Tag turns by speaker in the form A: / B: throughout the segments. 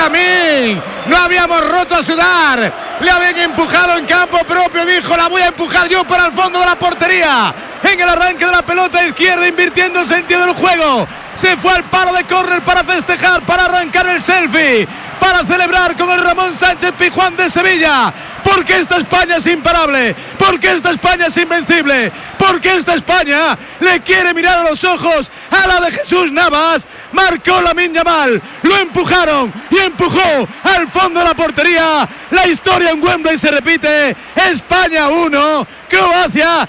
A: Lamine. No habíamos roto a sudar. Le habían empujado en campo propio. Dijo, la voy a empujar yo para el fondo de la portería. En el arranque de la pelota izquierda, invirtiendo el sentido del juego. Se fue al palo de córner para festejar, para arrancar el selfie, para celebrar con el Ramón Sánchez Pizjuán de Sevilla. Porque esta España es imparable, porque esta España es invencible, porque esta España le quiere mirar a los ojos a la de Jesús Navas. Marcó Lamine Yamal, lo empujaron y empujó al fondo de la portería. La historia en Wembley se repite. España 1, Croacia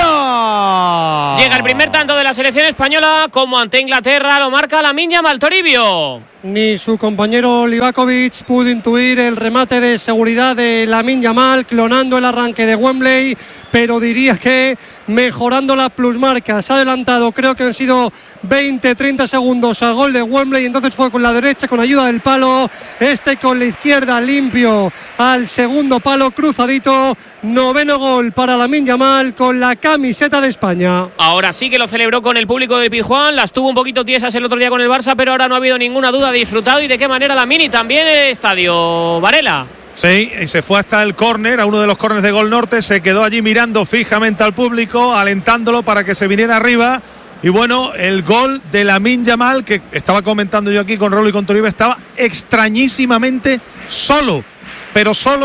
A: 0.
B: Llega el primer tanto de la selección española, como ante Inglaterra lo marca Lamine Yamal. Toribio.
C: Ni su compañero Livakovic pudo intuir el remate de seguridad de Lamine Yamal, clonando el arranque de Wembley, pero diría que mejorando la plusmarca. Se ha adelantado, creo que han sido 20-30 segundos al gol de Wembley, entonces fue con la derecha, con ayuda del palo, con la izquierda limpio al segundo palo, cruzadito. Noveno gol para Lamine Yamal con la camiseta de España.
B: Ahora sí que lo celebró con el público de Pizjuán. Las tuvo un poquito tiesas el otro día con el Barça, pero ahora no ha habido ninguna duda. Ha disfrutado, y de qué manera Lamine, y también el estadio. Varela.
D: Sí, y se fue hasta el córner, a uno de los córneres de Gol Norte. Se quedó allí mirando fijamente al público, alentándolo para que se viniera arriba. Y bueno, el gol de Lamine Yamal, que estaba comentando yo aquí con Raúl y con Toribio, estaba extrañísimamente solo. Pero solo.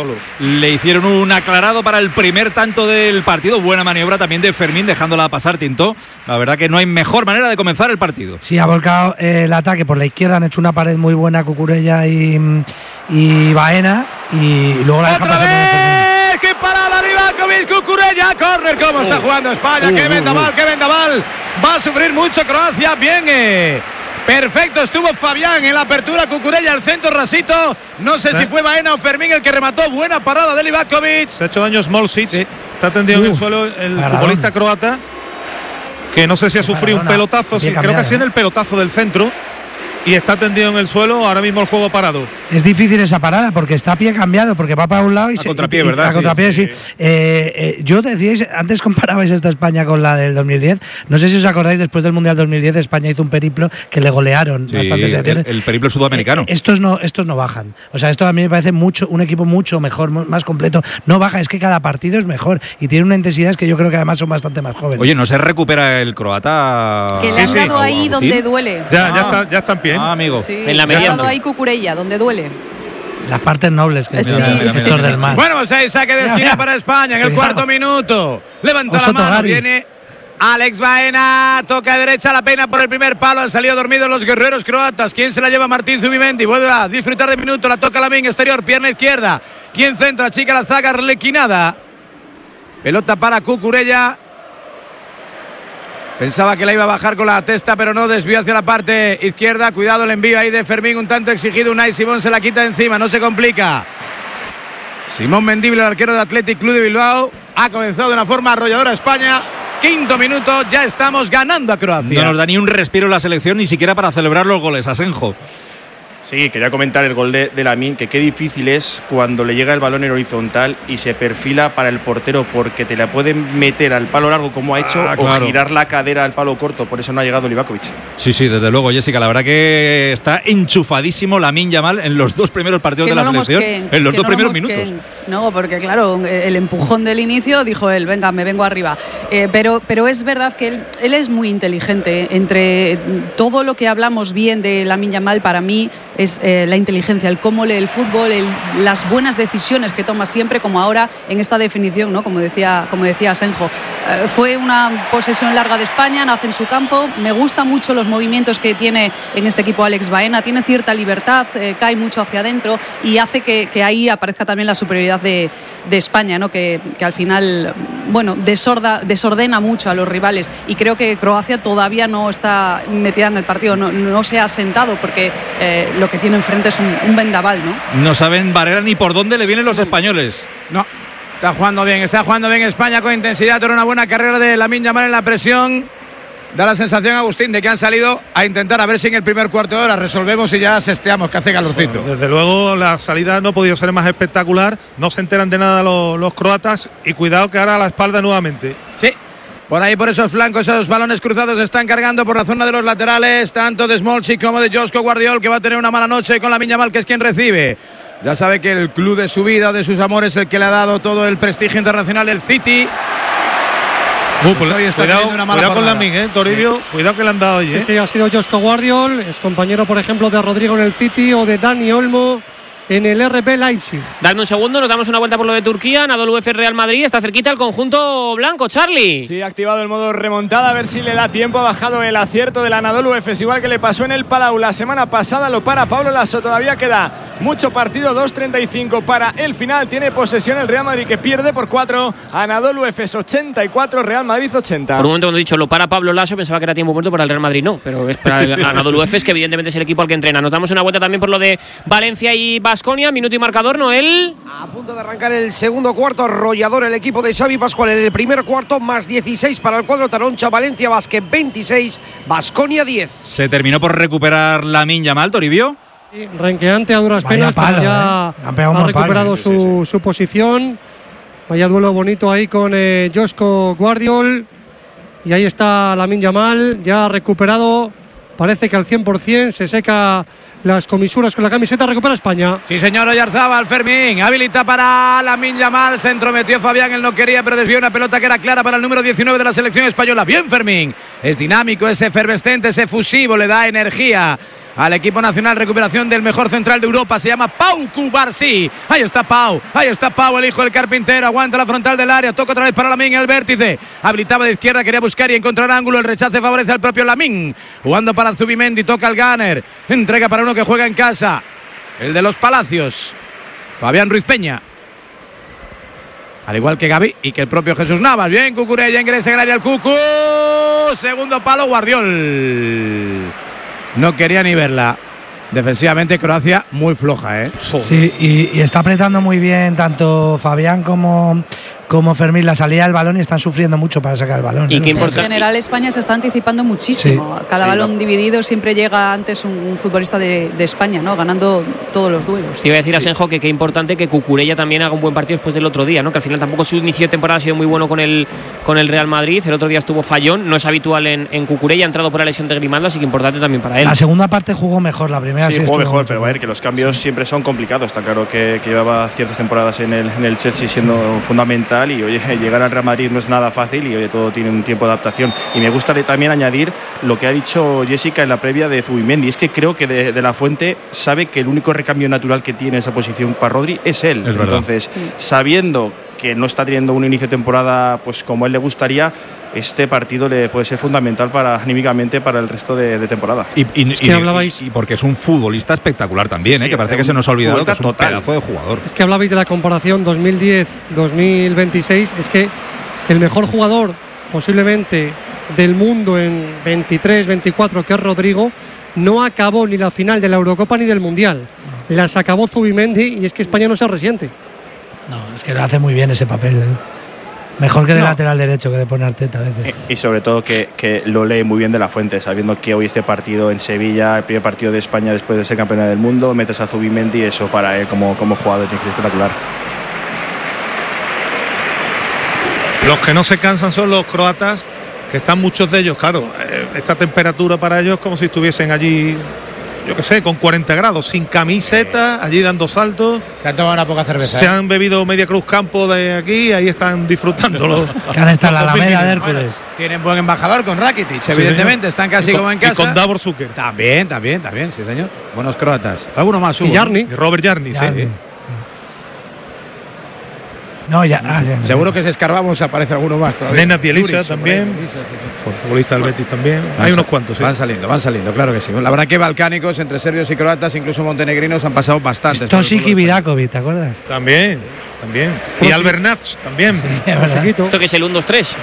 E: Le hicieron un aclarado para el primer tanto del partido. Buena maniobra también de Fermín, dejándola pasar Tintó. La verdad que no hay mejor manera de comenzar el partido.
F: Sí, ha volcado el ataque por la izquierda. Han hecho una pared muy buena Cucurella y Baena. Y luego la dejan pasar por el Fermín.
A: ¡Qué parada! Livakovic, Cucurella, córner. ¿Cómo está jugando España? ¡Qué vendaval! Va a sufrir mucho Croacia. Bien, perfecto, estuvo Fabián en la apertura, Cucurella al centro, rasito. No sé si fue Baena o Fermín el que remató. Buena parada de Livakovic.
D: Se ha hecho daño Smolcic. Sí. Está tendido en el suelo el futbolista croata, que no sé si ha sufrido un pelotazo, creo que sí, en el pelotazo del centro. Y está tendido en el suelo, ahora mismo el juego parado.
F: Es difícil esa parada porque está a pie cambiado, porque va para un lado y
E: a contrapié, ¿verdad?
F: A contrapié, sí. Yo decíais, antes comparabais esta España con la del 2010. No sé si os acordáis, después del Mundial 2010 España hizo un periplo que le golearon bastantes selecciones.
E: El periplo sudamericano.
F: Estos no bajan. O sea, esto a mí me parece un equipo mucho mejor, más completo. No baja, es que cada partido es mejor y tiene una intensidad que yo creo que además son bastante más jóvenes.
E: Oye, ¿no se recupera el croata?
G: Que le han dado ahí donde duele.
D: Ya está en pie.
E: Amigo.
G: Sí, en la mediana. Le han dado ahí Cucurella, donde duele.
F: Las partes nobles que
G: mira,
F: del mar.
A: Bueno, pues ahí saque de esquina para España en el cuarto minuto. Levanta la mano, viene Alex Baena, toca de derecha la pena por el primer palo. Han salido dormidos los guerreros croatas. ¿Quién se la lleva? Martín Zubimendi. Vuelve a disfrutar de minuto. La toca Lamine, exterior, pierna izquierda. ¿Quién centra? Chica la zaga, Arlequinada. Pelota para Cucurella. Pensaba que la iba a bajar con la testa, pero no, desvió hacia la parte izquierda. Cuidado el envío ahí de Fermín, un tanto exigido. Unai Simón se la quita de encima, no se complica. Simón Mendible, el arquero del Athletic Club de Bilbao. Ha comenzado de una forma arrolladora España. Quinto minuto, ya estamos ganando a Croacia.
E: No nos da ni un respiro la selección, ni siquiera para celebrar los goles. Asenjo.
H: Sí, quería comentar el gol de Lamine, que qué difícil es cuando le llega el balón en horizontal y se perfila para el portero, porque te la pueden meter al palo largo como ha hecho, o girar la cadera al palo corto. Por eso no ha llegado Livakovic.
E: Sí, desde luego, Jessica, la verdad que está enchufadísimo Lamine Yamal en los dos primeros partidos de la selección, en los dos primeros minutos.
G: No, porque claro, el empujón del inicio dijo él, venga, me vengo arriba. Pero es verdad que él es muy inteligente. Entre todo lo que hablamos bien de Lamine Yamal, para mí es la inteligencia, el cómo lee el fútbol, las buenas decisiones que toma siempre, como ahora en esta definición, ¿no? Como decía Asenjo. Fue una posesión larga de España, nace en su campo. Me gustan mucho los movimientos que tiene en este equipo Alex Baena, tiene cierta libertad, cae mucho hacia adentro y hace que ahí aparezca también la superioridad de España, ¿no? Que al final, bueno, desordena mucho a los rivales, y creo que Croacia todavía no está metida en el partido, no se ha sentado, porque lo que tiene enfrente es un vendaval, ¿no?
E: No saben, Varela, ni por dónde le vienen los españoles.
A: No, está jugando bien España con intensidad. Era una buena carrera de Lamine Yamal en la presión. Da la sensación, Agustín, de que han salido a intentar a ver si en el primer cuarto de hora resolvemos y ya sesteamos, que hace calorcito.
D: Desde luego la salida no ha podido ser más espectacular. No se enteran de nada los croatas, y cuidado que ahora a la espalda nuevamente.
A: Sí, Por ahí, por esos flancos, esos balones cruzados están cargando por la zona de los laterales, tanto de Smolcic como de Josko Guardiol, que va a tener una mala noche con Lamine Yamal, que es quien recibe. Ya sabe que el club de su vida, de sus amores, el que le ha dado todo el prestigio internacional, el City.
D: Cuidado con Lamine, Toribio. Sí. Cuidado que le han dado hoy.
C: Sí, ha sido Josko Guardiol, es compañero, por ejemplo, de Rodrigo en el City o de Dani Olmo en el RB Leipzig.
B: Dame un segundo, nos damos una vuelta por lo de Turquía. Anadolu Efes Real Madrid, está cerquita el conjunto blanco, Charlie.
I: Sí, ha activado el modo remontada, a ver si le da tiempo. Ha bajado el acierto del Anadolu Efes, igual que le pasó en el Palau la semana pasada. Lo para Pablo Lasso, todavía queda mucho partido, 2:35 para el final. Tiene posesión el Real Madrid, que pierde por 4. Anadolu Efes 84, Real Madrid 80.
B: Por un momento cuando he dicho lo para Pablo Lasso pensaba que era tiempo muerto para el Real Madrid, no, pero es para el Anadolu Efes, que evidentemente es el equipo al que entrena. Nos damos una vuelta también por lo de Valencia y Baskonia, minuto y marcador, Noel.
J: A punto de arrancar el segundo cuarto, arrollador el equipo de Xavi Pascual en el primer cuarto, más 16 para el cuadro Taroncha, Valencia Basket 26, Baskonia 10.
E: Se terminó por recuperar Lamine Yamal, Toribio.
C: Sí, renqueante a duras penas,
F: palo,
C: ya ha recuperado su posición. Vaya duelo bonito ahí con Josko Guardiol. Y ahí está Lamine Yamal, ya recuperado, parece que al 100%, se seca las comisuras con la camiseta, recupera España.
A: Sí, señor, Oyarzábal, Fermín, habilita para Lamine Yamal, se entrometió Fabián, él no quería, pero desvió una pelota que era clara para el número 19 de la selección española. Bien, Fermín, es dinámico, es efervescente, es efusivo, le da energía al equipo nacional. Recuperación del mejor central de Europa, se llama Pau Cubarsí. Ahí está Pau, el hijo del carpintero, aguanta la frontal del área, toca otra vez para Lamine, el vértice, habilitaba de izquierda, quería buscar y encontrar ángulo, el rechace favorece al propio Lamine, jugando para Zubimendi, toca al Gunner, entrega para uno que juega en casa, el de los Palacios, Fabián Ruiz Peña, al igual que Gaby y que el propio Jesús Navas. Bien, Cucurella, ingresa en el área el Cucu, segundo palo, Guardiol. No quería ni verla. Defensivamente Croacia muy floja, ¿eh?
F: Sí, y está apretando muy bien tanto Fabián como Fermín la salida del balón y están sufriendo mucho para sacar el balón.
G: Y en general España se está anticipando muchísimo. Sí. Cada balón dividido siempre llega antes un futbolista de España, ¿no? Ganando todos los duelos.
B: Iba a decir a Senjo que qué importante que Cucurella también haga un buen partido después del otro día, ¿no? Que al final tampoco su inicio de temporada ha sido muy bueno con el Real Madrid. El otro día estuvo fallón, no es habitual en Cucurella, ha entrado por la lesión de Grimaldo, así que importante también para él.
F: La segunda parte jugó mejor, la primera
H: sí jugó mejor, pero a ver, que los cambios siempre son complicados. Está claro que llevaba ciertas temporadas en el Chelsea siendo fundamental y oye, llegar al Real Madrid no es nada fácil y oye, todo tiene un tiempo de adaptación. Y me gustaría también añadir lo que ha dicho Jessica en la previa de Zubimendi, es que creo que de la Fuente sabe que el único recambio natural que tiene esa posición para Rodri es él. Entonces, sabiendo que no está teniendo un inicio de temporada pues como a él le gustaría, este partido le puede ser fundamental anímicamente para el resto de temporada.
E: Y porque es un futbolista espectacular también, sí, que parece que se nos ha olvidado que es un pedazo de jugador.
C: Es que hablabais de la comparación 2010-2026, es que el mejor jugador posiblemente del mundo en 23-24, que es Rodrigo, no acabó ni la final de la Eurocopa ni del Mundial. Las acabó Zubimendi y es que España no se resiente.
F: No, es que lo hace muy bien ese papel, ¿eh? Mejor que de lateral derecho que le pone Arteta a veces.
H: Y sobre todo que lo lee muy bien de la Fuente, sabiendo que hoy este partido en Sevilla, el primer partido de España después de ser campeona del mundo, metes a Zubimendi y eso para él como jugador tiene que ser espectacular.
D: Los que no se cansan son los croatas, que están muchos de ellos, claro, esta temperatura para ellos es como si estuviesen allí, yo qué sé, con 40 grados, sin camiseta, allí dando saltos.
A: Se han tomado una poca cerveza.
D: Se han bebido media cruz campo de aquí, ahí están disfrutándolo.
F: Que han estado en la Alameda de Hércules.
A: Bueno, tienen buen embajador con Rakitic, evidentemente, están casi como en casa.
D: Y con Davor Zucker.
A: También, sí señor. Buenos croatas. ¿Alguno más hubo?
C: Y Jarni.
D: Y Robert Jarni, sí.
F: No, ya.
A: Seguro que si escarbamos aparece alguno más todavía.
D: Nenad Bielica también. Futbolista del Betis también. Hay unos cuantos.
A: Van saliendo, claro que sí. La verdad que balcánicos, entre serbios y croatas, incluso montenegrinos, han pasado bastantes.
F: Stosic y Vidakovic, ¿te acuerdas?
D: También. Y Albert Nats también.
F: Sí,
B: esto que es el 1-2-3. Sí.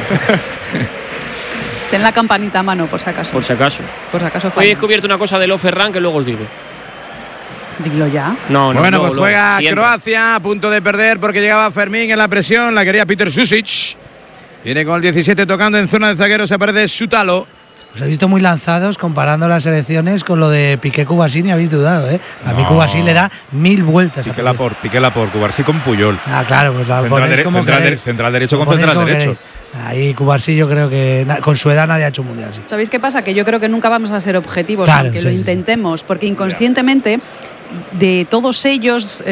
G: Ten la campanita a mano, por si acaso.
B: Hoy he descubierto una cosa de Lo Ferran que luego os digo.
G: Dilo ya.
B: No,
A: bueno, pues juega Croacia, a punto de perder porque llegaba Fermín en la presión, la quería Peter Susic. Viene con el 17 tocando en zona de zagueros, se aparece Sutalo.
F: Os he visto muy lanzados comparando las selecciones con lo de Piqué Cubarsí, ni habéis dudado, ¿eh? A mí Cubarsí le da 1000 vueltas.
E: Piqué Laporte, Cubarsí con Puyol.
F: Ah, claro, pues la
E: central derecho con central derecho.
F: Ahí Cubarsí yo creo que con su edad nadie ha hecho un mundial así.
G: ¿Sabéis qué pasa? Que yo creo que nunca vamos a ser objetivos,
F: Claro,
G: aunque
F: sí,
G: lo
F: sí,
G: intentemos, porque inconscientemente de todos ellos,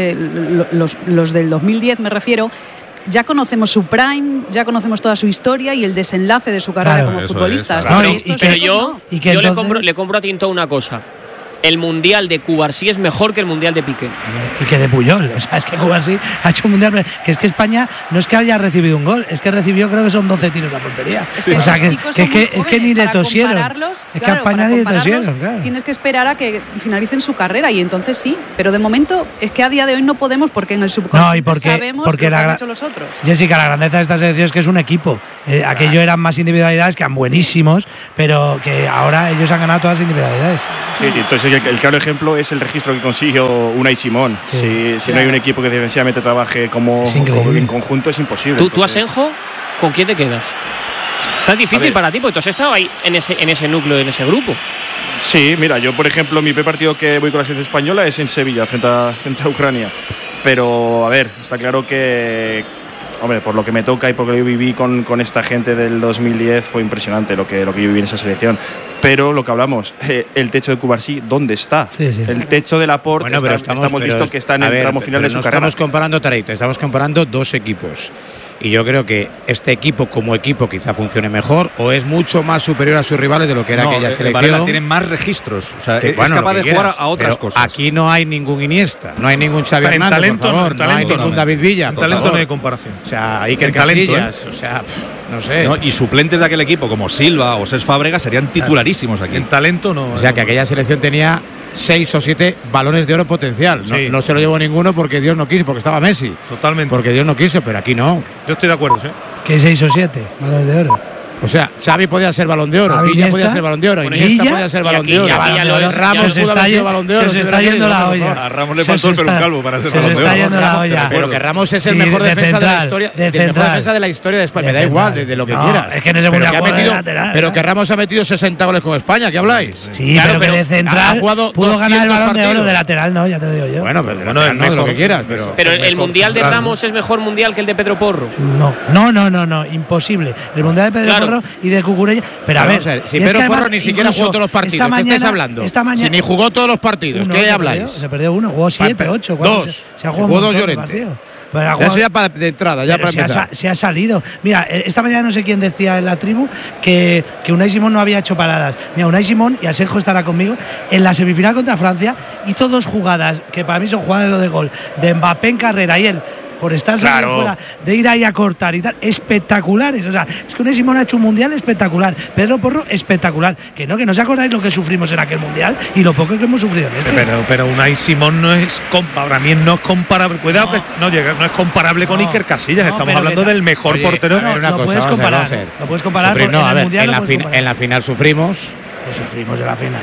G: los del 2010 me refiero, ya conocemos su prime, ya conocemos toda su historia y el desenlace de su carrera como futbolista.
B: Pero yo le compro a Tinto una cosa. El mundial de Cubarsí es mejor que el mundial de Piqué.
F: Y que de Puyol. O sea, es que Cubarsí ha hecho un mundial. Que es que España no es que haya recibido un gol, es que recibió, creo que son 12 tiros a la portería.
G: Sí.
F: O sea, es que ni le tosieron. Es que a España ni le tosieron. Claro.
G: Tienes que esperar a que finalicen su carrera y entonces sí. Pero de momento es que a día de hoy no podemos porque en el subconsciente sabemos lo que han hecho los otros.
F: Jessica, la grandeza de esta selección es que es un equipo. Aquello eran más individualidades que eran buenísimos, pero que ahora ellos han ganado todas las individualidades.
H: Sí, entonces el claro ejemplo es el registro que consiguió Unai Simón. Si no hay un equipo que defensivamente trabaje como en conjunto, es imposible.
B: ¿Tú Asenjo, con quién te quedas? Está difícil para ti porque tú has estado ahí en ese núcleo, en ese grupo.
H: Sí, mira, yo por ejemplo, mi primer partido que voy con la selección española es en Sevilla, frente a Ucrania. Pero, a ver, está claro que, hombre, por lo que me toca y por lo que yo viví con esta gente del 2010 fue impresionante lo que yo viví en esa selección. Pero lo que hablamos, el techo de Cubarsí, ¿dónde está?
F: Sí.
H: El techo de Laporte,
K: bueno,
H: estamos visto que está en el tramo final de su carrera.
K: Estamos comparando, Tareito, estamos comparando dos equipos. Y yo creo que este equipo como equipo quizá funcione mejor o es mucho más superior a sus rivales de lo que era aquella selección.
E: Varela tiene más registros, o sea, es capaz de jugar a otras cosas.
K: Aquí no hay ningún Iniesta, no hay ningún Xavi Hernández, por favor, no hay ningún David Villa.
D: En talento no hay comparación.
K: O sea, Iker Casillas, o sea, no sé.
E: No, y suplentes de aquel equipo como Silva o Cesc Fábregas serían titularísimos aquí.
D: En talento no.
K: O sea, que aquella selección tenía 6 o 7 balones de oro potencial. No se lo llevó ninguno porque Dios no quiso, porque estaba Messi.
D: Totalmente.
K: Porque Dios no quiso, pero aquí no.
D: Yo estoy de acuerdo, ¿sí?
F: ¿Qué 6 o 7 balones de oro?
K: O sea, Xavi podía ser Balón de Oro, Villa podía ser Balón de Oro, Iniesta podía ser Balón de Oro, Ramos pudo haber sido Balón de Oro.
F: Se está yendo la olla.
E: A Ramos le faltó el pelo calvo para ser Balón de Oro.
F: Se está yendo la olla.
K: Pero que Ramos es el mejor defensa de la historia, el mejor defensa de la historia de España. Me da igual, de lo que quieras.
F: Es que en ese mundial jugó de lateral.
K: Pero que Ramos ha metido 60 goles con España, ¿qué habláis?
F: Sí, pero que de central pudo ganar el Balón de Oro, de lateral no, ya te lo digo yo.
K: Bueno, pero de lateral no, de lo que quieras.
B: Pero el mundial de Ramos es mejor mundial que el de Pedro Porro.
F: No, imposible. El mundial de Pedro Porro y de Cucurella. Pero a ver,
K: si Pedro Porro ni siquiera jugó todos los partidos, ¿qué estáis hablando? Si ni jugó todos los partidos, ¿qué habláis?
F: Se perdió uno, jugó 7, 8.
K: Se ha jugado 2 Llorente. Eso ya de entrada, ya para empezar.
F: Se ha salido. Mira, esta mañana no sé quién decía en la tribu que Unai Simón no había hecho paradas. Mira, Unai Simón, y Asenjo estará conmigo, en la semifinal contra Francia hizo 2 jugadas, que para mí son jugadas de gol, de Mbappé en carrera y él, por estar saliendo fuera, de ir ahí a cortar y tal, espectaculares. O sea, es que Unai Simón ha hecho un mundial espectacular. Pedro Porro, espectacular. Que no os acordáis lo que sufrimos en aquel mundial y lo poco que hemos sufrido en este.
D: Pero Unai Simón no es para mí no es comparable. Cuidado que no es comparable con Iker Casillas. Estamos hablando del mejor portero.
F: No puedes comparar. No puedes comparar porque en el mundial
K: en la final sufrimos.
F: Sufrimos en la final.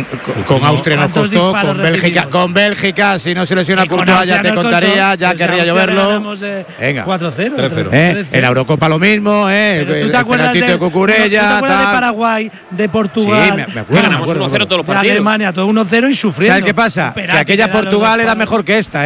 K: Con Austria nos costó, con Bélgica, si no se lesiona Courtois ya te contaría, ya querría lloverlo.
F: Venga. 4-0.
K: 3-0. En la Eurocopa lo mismo,
F: ¿Tú te acuerdas
K: de Cucurella?
F: ¿Tú te acuerdas de Paraguay, de Portugal?
K: Sí, me acuerdo.
B: Ganamos 1-0 todos los partidos.
F: De Alemania, todo 1-0 y sufriendo.
K: ¿Sabes qué pasa? Que aquella Portugal era mejor que esta,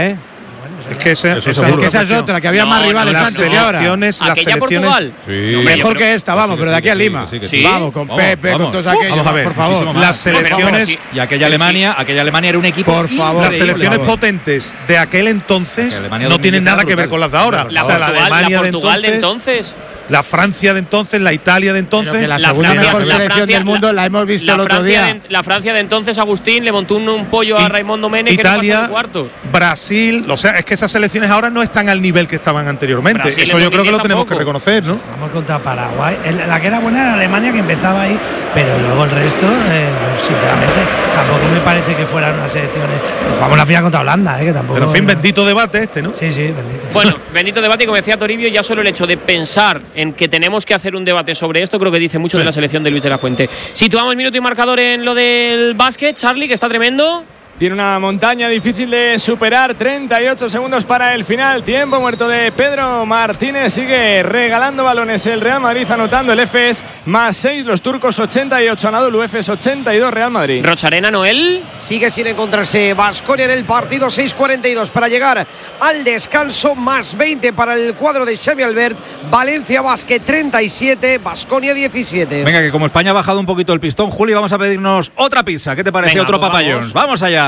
D: Es que esa
K: es otra, que había más rivales
D: las
K: antes que ahora.
D: Las selecciones
K: mejor que esta, vamos, pero de aquí a Lima. Vamos, con Pepe, con todos aquellos.
D: Vamos a ver, por favor. Las selecciones
E: y aquella Alemania era un equipo.
K: Por favor,
D: las selecciones potentes de aquel entonces no tienen nada que ver con las de ahora.
B: La Alemania de entonces.
D: La Francia de entonces, la Italia de entonces.
K: La segunda mejor selección del mundo la hemos visto el otro día.
B: La Francia de entonces, Agustín le montó un pollo a Raimundo Mene que no pasó en cuartos.
D: Brasil, o sea, es que esas selecciones ahora no están al nivel que estaban anteriormente.
B: Brasil,
D: eso yo creo que lo tenemos que reconocer, ¿no?
F: Vamos contra Paraguay. La que era buena era Alemania, que empezaba ahí, pero luego el resto, sinceramente, tampoco me parece que fueran unas selecciones. Jugamos la final contra Holanda, que tampoco.
D: Pero en fin, bendito debate este, ¿no?
F: Sí, bendito.
B: Bueno, bendito debate, y como decía Toribio, ya solo el hecho de pensar en que tenemos que hacer un debate sobre esto, creo que dice mucho de la selección de Luis de la Fuente. Situamos minuto y marcador en lo del básquet, Charlie, que está tremendo.
I: Tiene una montaña difícil de superar. 38 segundos para el final. Tiempo muerto de Pedro Martínez. Sigue regalando balones el Real Madrid, anotando el EFES. Más 6 los turcos, 88 Anadolu Efes, 82 Real Madrid.
B: Rocharena, Noel.
J: Sigue sin encontrarse Baskonia en el partido. 6:42 para llegar al descanso. Más 20 para el cuadro de Xavi Albert. Valencia Basket 37, Baskonia 17.
E: Venga, que como España ha bajado un poquito el pistón, Juli, vamos a pedirnos otra pizza. ¿Qué te parece? Venga, otro Papa John's. Vamos allá.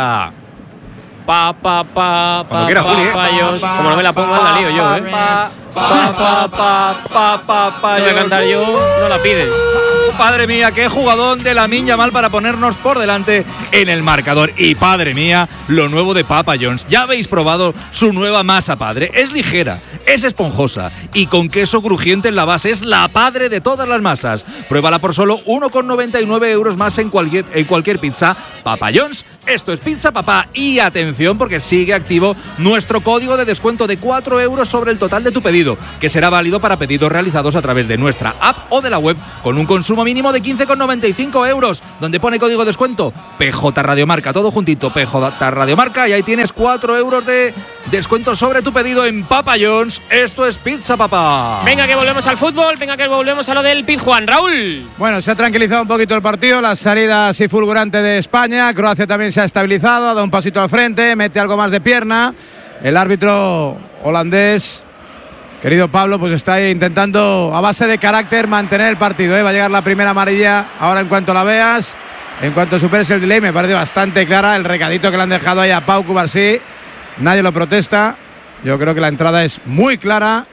E: Cuando quiera, Juli,
B: como no me la pongo, la lío yo, no voy a cantar yo, no la pides.
E: Padre mía, qué jugadón de Lamine Yamal para ponernos por delante en el marcador. Y padre mía, lo nuevo de Papa John's. Ya habéis probado su nueva masa, padre. Es ligera, es esponjosa y con queso crujiente en la base. Es la padre de todas las masas. Pruébala por solo 1,99 euros más en cualquier pizza Papa John's. Esto es Pizza Papá. Y atención, porque sigue activo nuestro código de descuento de 4 euros sobre el total de tu pedido, que será válido para pedidos realizados a través de nuestra app o de la web, con un consumo mínimo de 15,95 euros. Donde pone código de descuento PJ Radiomarca, todo juntito, PJ Radiomarca, y ahí tienes 4 euros de descuento sobre tu pedido en Papa John's. Esto es Pizza Papá.
B: Venga, que volvemos al fútbol, venga, que volvemos a lo del Pizjuán. Raúl.
K: Bueno, se ha tranquilizado un poquito el partido, la salida así fulgurante de España. Croacia también se ha estabilizado, ha dado un pasito al frente, mete algo más de pierna. El árbitro holandés, querido Pablo, pues está ahí intentando a base de carácter mantener el partido. Va a llegar la primera amarilla ahora en cuanto la veas, en cuanto superes el delay. Me parece bastante clara el recadito que le han dejado ahí a Pau Cubarsí. Nadie lo protesta. Yo creo que la entrada es muy clara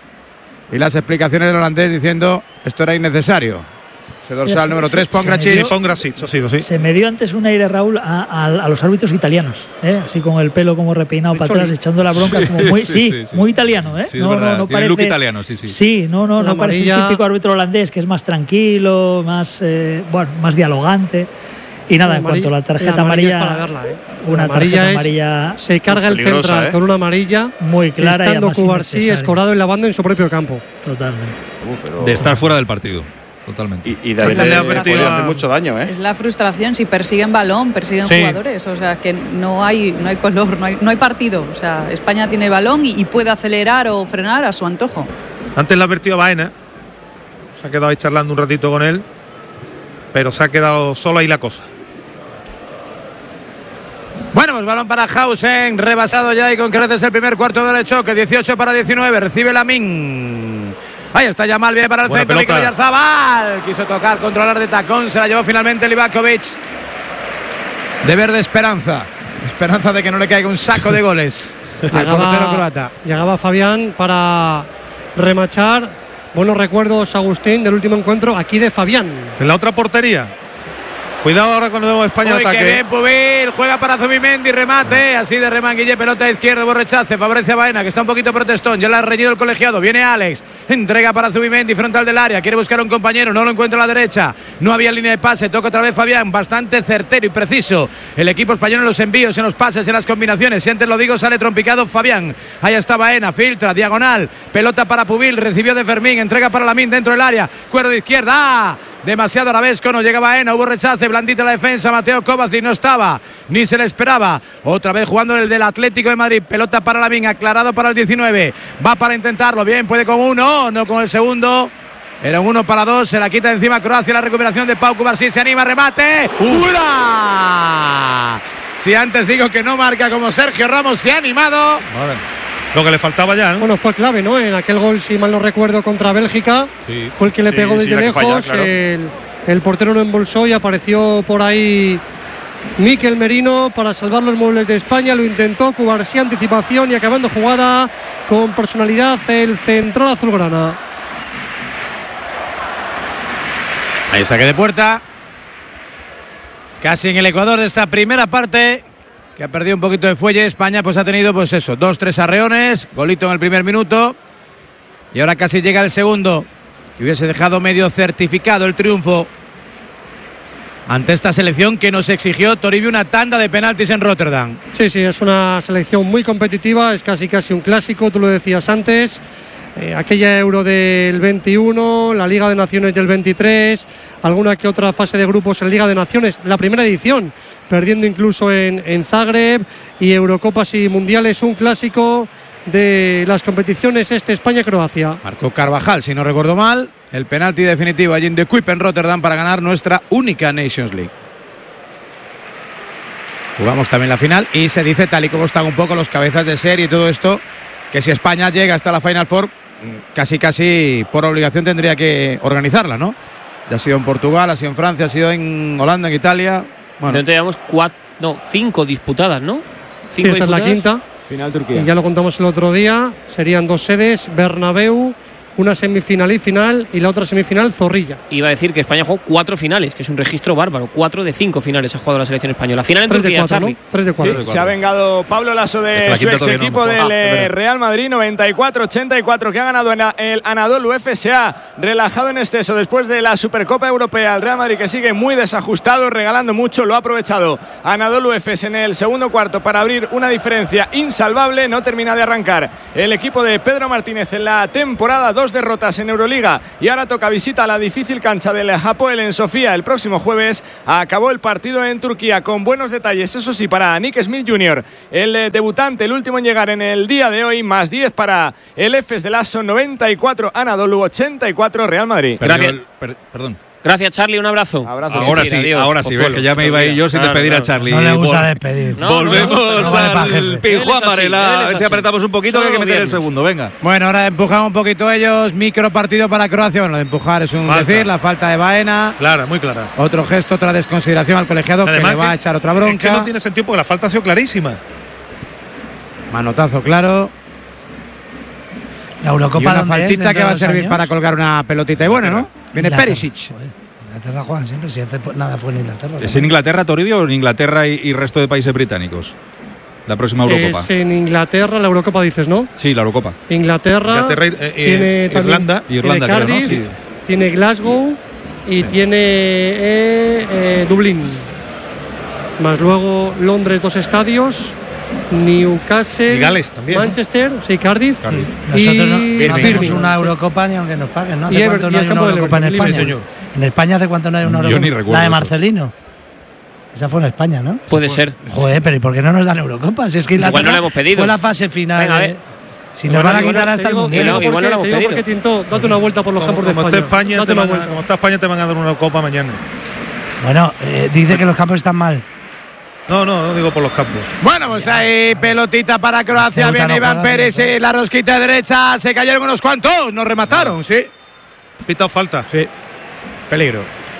K: y las explicaciones del holandés diciendo esto era innecesario. Ese dorsal número 3,
D: Pongracic ha sido, sí.
L: Se me dio antes un aire, Raúl, a los árbitros italianos, así con el pelo como repeinado para atrás, echando la bronca como muy, muy italiano,
E: Sí, no parece look italiano, sí.
L: Sí, no parece el típico árbitro holandés, que es más tranquilo, más más dialogante. Y nada, en cuanto a la tarjeta amarilla,
C: para verla,
L: una tarjeta amarilla
C: se carga el central con una amarilla
L: muy clara,
C: estando Cubarsí escorado en la banda en su propio campo.
L: Totalmente.
E: De estar fuera del partido. Totalmente.
H: Y David le ha permitido hacer mucho daño,
G: Es la frustración si persiguen balón, persiguen jugadores, o sea que no hay color, no hay partido, o sea, España tiene balón y puede acelerar o frenar a su antojo.
D: Antes le ha advertido a Baena, se ha quedado ahí charlando un ratito con él, pero se ha quedado solo ahí la cosa.
K: Bueno, pues balón para Hausen, rebasado ya y con creces el primer cuarto del choque, 18-19, recibe Lamine. Ahí está Yamal, viene para el centro, Mikel Oyarzabal. Quiso tocar, controlar de tacón, se la llevó finalmente Livakovic. De verde esperanza de que no le caiga un saco de goles al portero croata.
C: Llegaba Fabián para remachar. Buenos recuerdos, Agustín, del último encuentro aquí de Fabián.
D: En la otra portería. Cuidado ahora cuando vemos España ataque.
K: Qué bien, Pubil, juega para Zubimendi, remate, así de Remanguille, pelota izquierda, buen rechace, favorece a Baena, que está un poquito protestón, ya le ha reñido el colegiado, viene Alex, entrega para Zubimendi, frontal del área, quiere buscar a un compañero, no lo encuentra a la derecha, no había línea de pase, toca otra vez Fabián, bastante certero y preciso, el equipo español en los envíos, en los pases, en las combinaciones, si antes lo digo, sale trompicado Fabián, ahí está Baena, filtra, diagonal, pelota para Pubil, recibió de Fermín, entrega para Lamine dentro del área, cuerda de izquierda, demasiado arabesco, no llega Baena, hubo rechace, blandita la defensa, Mateo Kovacic no estaba, ni se le esperaba, otra vez jugando el del Atlético de Madrid, pelota para Lamine, aclarado para el 19, va para intentarlo, bien, puede con uno, no con el segundo, era un 1 para 2, se la quita encima Croacia, la recuperación de Pau Cubarsí, se anima, remate, ¡Ura! Si antes digo que no marca como Sergio Ramos, se ha animado.
D: Madre. Lo que le faltaba ya, ¿no?
C: Bueno, fue clave, ¿no? En aquel gol, si mal no recuerdo, contra Bélgica. Fue el que le pegó desde lejos. Falla, claro. El portero lo embolsó y apareció por ahí Mikel Merino para salvar los muebles de España. Lo intentó Cubarsí, anticipación y acabando jugada con personalidad el central azulgrana.
K: Ahí saque de puerta. Casi en el ecuador de esta primera parte, que ha perdido un poquito de fuelle. España pues ha tenido 2-3 arreones, golito en el primer minuto y ahora casi llega el segundo, que hubiese dejado medio certificado el triunfo ante esta selección que nos exigió Toribio una tanda de penaltis en Rotterdam.
C: Sí, es una selección muy competitiva, es casi un clásico, tú lo decías antes. aquella Euro del 21, la Liga de Naciones del 23, alguna que otra fase de grupos en Liga de Naciones, la primera edición, perdiendo incluso en Zagreb, y Eurocopas y Mundiales, un clásico de las competiciones España-Croacia.
M: Marcó Carvajal, si no recuerdo mal, el penalti definitivo allí en De Kuip en Rotterdam para ganar nuestra única Nations League. Jugamos también la final y se dice, tal y como están un poco los cabezas de serie y todo esto, que si España llega hasta la Final Four, casi por obligación tendría que organizarla, ¿no? Ya ha sido en Portugal, ha sido en Francia, ha sido en Holanda, en Italia. Bueno,
B: entonces llevamos 5 disputadas, ¿no?
C: Sí, esta es la quinta.
M: Final Turquía.
C: Y ya lo contamos el otro día, serían 2 sedes, Bernabéu, una semifinal y final, y la otra semifinal Zorrilla.
B: Iba a decir que España jugó 4 finales, que es un registro bárbaro. 4 de 5 finales ha jugado la selección española. Final en
C: 3
B: Turquía,
C: de 4,
B: Charlie.
C: ¿no? 3 de 4.
I: Sí, se ha vengado Pablo Lasso de su ex equipo del Real Madrid, 94-84, que ha ganado en el Anadolu Efes. Se ha relajado en exceso después de la Supercopa Europea. El Real Madrid, que sigue muy desajustado, regalando mucho, lo ha aprovechado Anadolu Efes en el segundo cuarto para abrir una diferencia insalvable. No termina de arrancar el equipo de Pedro Martínez en la temporada, 2 derrotas en Euroliga, y ahora toca visita a la difícil cancha del Hapoel en Sofía el próximo jueves. Acabó el partido en Turquía con buenos detalles, eso sí, para Nick Smith Jr., el debutante, el último en llegar en el día de hoy, más 10 para el Efes de Lasso, 94 Anadolu, 84 Real Madrid.
E: Perdón.
B: Gracias, Charlie, un abrazo.
E: Ahora sí, ves que ya me iba a ir yo sin despedir a Charlie.
F: No le gusta despedir.
E: Volvemos al Pijuán Varela. A ver si apretamos un poquito, que hay que meter el segundo, venga.
M: Bueno, ahora empujamos un poquito ellos, micro partido para Croacia. Bueno, de empujar es un decir, la falta de Baena.
D: Clara, muy clara.
M: Otro gesto, otra desconsideración al colegiado. Además, que le va a echar otra bronca.
D: Es que no tiene sentido porque la falta ha sido clarísima.
M: Manotazo claro.
F: La Eurocopa,
M: y una faltita que va a servir para colgar una pelotita. Y bueno, ¿no? Viene Perisic.
F: Inglaterra juegan siempre, si hace nada fue en Inglaterra.
E: ¿Es en Inglaterra, Toribio, o en Inglaterra y resto de países británicos? La próxima Eurocopa.
C: Es en Inglaterra, la Eurocopa dices, ¿no?
E: Sí, la Eurocopa.
C: Inglaterra tiene
D: Irlanda.
C: Tiene Cardiff, creo, ¿no? Sí. Tiene Glasgow y tiene Dublín. Más luego Londres, 2 estadios. Newcastle,
D: y Gales también,
C: Manchester, ¿no? Sí, Cardiff.
F: Nosotros no hacemos una Eurocopa ni aunque nos paguen, ¿no? ¿Hace cuánto no hay una Eurocopa en España? Sí, en España hace cuánto no hay una Eurocopa.
E: Yo ni recuerdo.
F: La de Marcelino. Esa fue en España, ¿no?
B: Puede ser.
F: Joder, pero ¿y por qué no nos dan Eurocopa? Si es que
B: igual no la hemos pedido.
F: Fue la fase final.
B: Venga,
F: si nos van a quitar hasta el Mundial.
C: Igual no la hemos pedido. Porque Tinto, date una vuelta por los campos de España.
D: Como está España, te van a dar una Copa mañana.
F: Bueno, dice que los campos están mal.
D: No digo por los campos.
M: Bueno, pues ahí pelotita para Croacia. Viene Iván Pérez, la rosquita de derecha. Se cayeron unos cuantos, nos remataron, sí.
D: Pitado falta.
M: Sí. Peligro.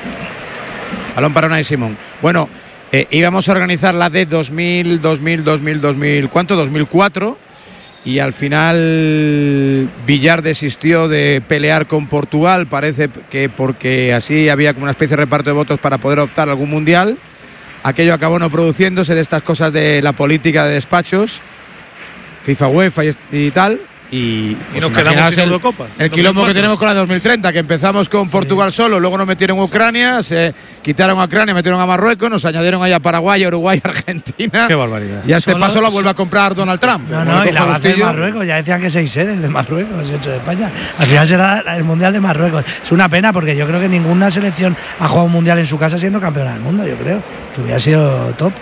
M: Balón para Unai Simón. Bueno, íbamos a organizar la de 2000, ¿cuánto? 2004. Y al final Villar desistió de pelear con Portugal. Parece que porque así había como una especie de reparto de votos para poder optar a algún mundial. Aquello acabó no produciéndose, de estas cosas de la política de despachos, FIFA, UEFA y tal. Y
D: nos quedamos sin Eurocopa.
M: El quilombo que tenemos con la 2030, que empezamos con Portugal solo, luego nos metieron Ucrania, se quitaron a Ucrania, metieron a Marruecos, nos añadieron ahí a Paraguay, Uruguay, Argentina.
D: Qué barbaridad.
M: Y a este paso la vuelve a comprar Donald Trump.
F: No, y la base de Marruecos, ya decían que 6 sedes de Marruecos y 8 de España. Al final será el Mundial de Marruecos. Es una pena porque yo creo que ninguna selección ha jugado un Mundial en su casa siendo campeona del mundo, yo creo. Que hubiera sido top.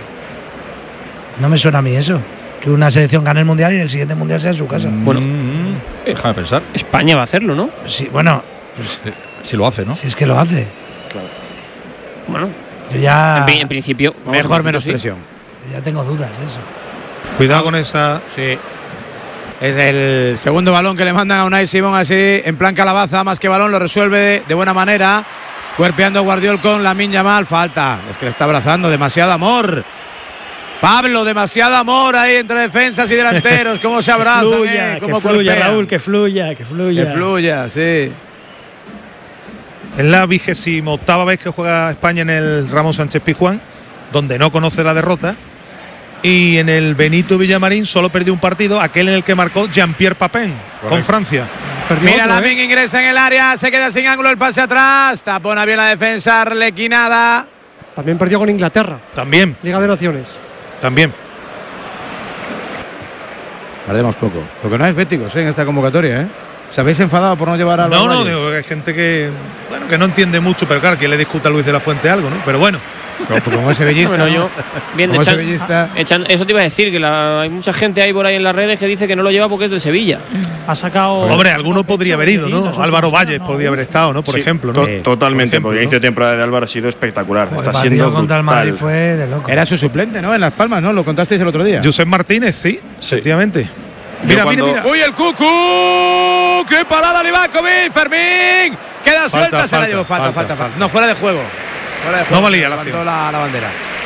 F: No me suena a mí eso. Que una selección gane el Mundial y el siguiente Mundial sea en su casa.
B: Bueno,
E: déjame pensar.
B: España va a hacerlo, ¿no?
F: Sí, bueno.
E: Pues, si lo hace, ¿no?
F: Si es que lo hace.
B: Claro. Bueno,
F: yo ya.
B: En principio,
M: mejor menos presión.
F: Yo ya tengo dudas de eso.
D: Cuidado con esa.
M: Sí. Es el segundo balón que le mandan a Unai Simón, así en plan calabaza, más que balón, lo resuelve de buena manera. Cuerpeando Guardiol con Lamine Yamal. Falta. Es que le está abrazando. Demasiado amor. Pablo, demasiado amor ahí entre defensas y delanteros. ¿Cómo se abrazan?
L: Que fluya, Raúl, que fluya.
M: Que fluya, sí.
D: Es la 28ª vez que juega España en el Ramón Sánchez Pizjuán, donde no conoce la derrota. Y en el Benito Villamarín solo perdió un partido, aquel en el que marcó Jean-Pierre Papin con Francia.
M: Mira, Lamine ingresa en el área, se queda sin ángulo el pase atrás. Tapona bien la defensa arlequinada.
C: También perdió con Inglaterra.
D: También.
C: Liga de Naciones.
D: También.
M: Perdemos poco. Lo que no es béticos en esta convocatoria, ¿Os habéis enfadado por no llevar a los
D: No, digo que hay gente que no entiende mucho, pero claro, ¿quién le discuta a Luis de la Fuente algo, no? Pero bueno.
M: Como es sevillista.
B: Bueno, yo, bien,
M: como sevillista.
B: Eso te iba a decir, que hay mucha gente ahí por ahí en las redes que dice que no lo lleva porque es de Sevilla.
L: Ha sacado.
D: Hombre, alguno podría haber ido, ¿no? Álvaro Valles podría haber estado, ¿no? Por ejemplo, ¿no?
H: Totalmente, porque el inicio de temporada de Álvaro ha sido espectacular. Está siendo
F: contra el Madrid fue de loco.
M: Era su suplente, ¿no? En Las Palmas, ¿no? Lo contasteis el otro día.
D: Josep Martínez, sí, efectivamente. Mira.
K: ¡Uy, el Cucu! ¡Qué parada Livakovic! ¡Fermín! Queda suelta, se la llevó. Falta. No, fuera de juego.
D: No valía la acción.
K: La bandera.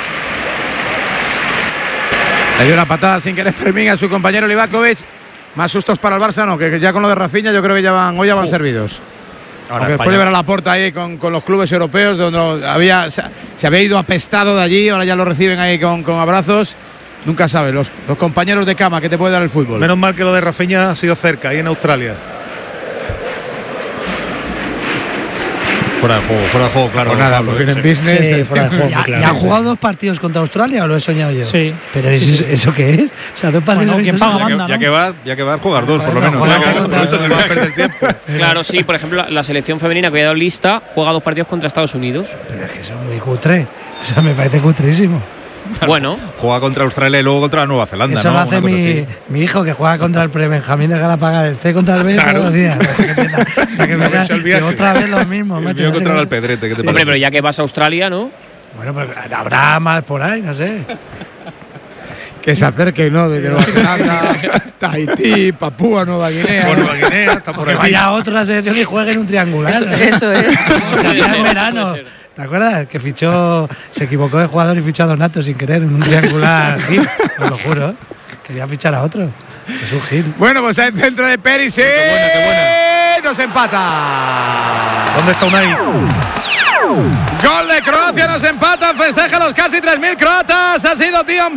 M: Le dio una patada sin querer Fermín a su compañero Livakovic. Más sustos para el Barça, no, que ya con lo de Rafinha yo creo que hoy ya van servidos. Aunque después de ver a Laporta ahí con los clubes europeos, donde se había ido apestado de allí, ahora ya lo reciben ahí con abrazos. Nunca sabes, los compañeros de cama que te puede dar el fútbol.
D: Menos mal que lo de Rafinha ha sido cerca, ahí en Australia.
E: Fuera de juego, claro.
M: Pues nada, porque en business.
F: Sí, fuera de juego. ¿Y han jugado 2 partidos contra Australia o lo he soñado yo?
L: Sí.
F: ¿Pero eso qué es? O sea, 2 partidos.
L: Bueno, ¿quién paga manda,
E: ya que vas, jugar 2 por lo menos.
B: Claro, sí, por ejemplo, la selección femenina que había dado lista juega 2 partidos contra Estados Unidos.
F: Pero es que eso es muy cutre. O sea, me parece cutrísimo.
B: Bueno,
E: juega contra Australia y luego contra la Nueva Zelanda.
F: Eso
E: ¿no?
F: lo hace mi hijo, que juega contra el Pre-Benjamín de Galapagar, el C contra el B todos los días. Que otra vez lo mismo, macho.
E: Contra el Alpedrete. ¿Qué te
B: hombre, pero ya que vas a Australia, ¿no?
F: Bueno, pues habrá más por ahí, no sé.
M: Que se acerque, ¿no? Desde Nueva Zelanda, Tahití, Papúa Nueva Guinea.
D: Nueva Guinea, está por
F: que vaya a otra selección y juegue en un triangular.
G: Eso es.
B: Eso puede ser,
F: en verano. ¿Te acuerdas? Que se equivocó de jugador y fichó a Donato sin querer en un triangular Gil. Os lo juro. Quería fichar a otro. Es un Gil.
K: Bueno, pues el centro de Perisic.
D: Qué buena.
K: Nos empata.
D: ¿Dónde está Unai?
K: Gol de Croacia, nos empatan. Festeja los casi 3.000 croatas. Ha sido Dion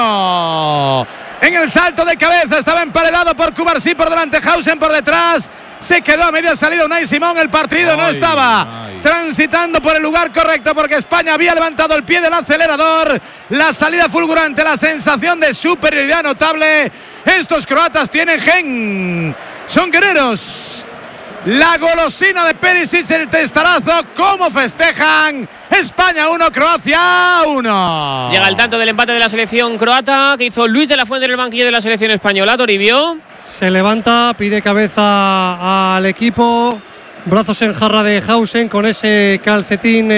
K: Bello. En el salto de cabeza estaba emparedado por Cubarsí por delante, Hausen por detrás. Se quedó a media salida Unai Simón. El partido no estaba transitando por el lugar correcto porque España había levantado el pie del acelerador. La salida fulgurante, la sensación de superioridad notable. Estos croatas tienen gen. Son guerreros. La golosina de Perisic, el testarazo. ¿Cómo festejan? España 1, Croacia 1.
B: Llega el tanto del empate de la selección croata que hizo Luis de la Fuente en el banquillo de la selección española. Toribio.
C: Se levanta, pide cabeza al equipo. Brazos en jarra de Hausen con ese calcetín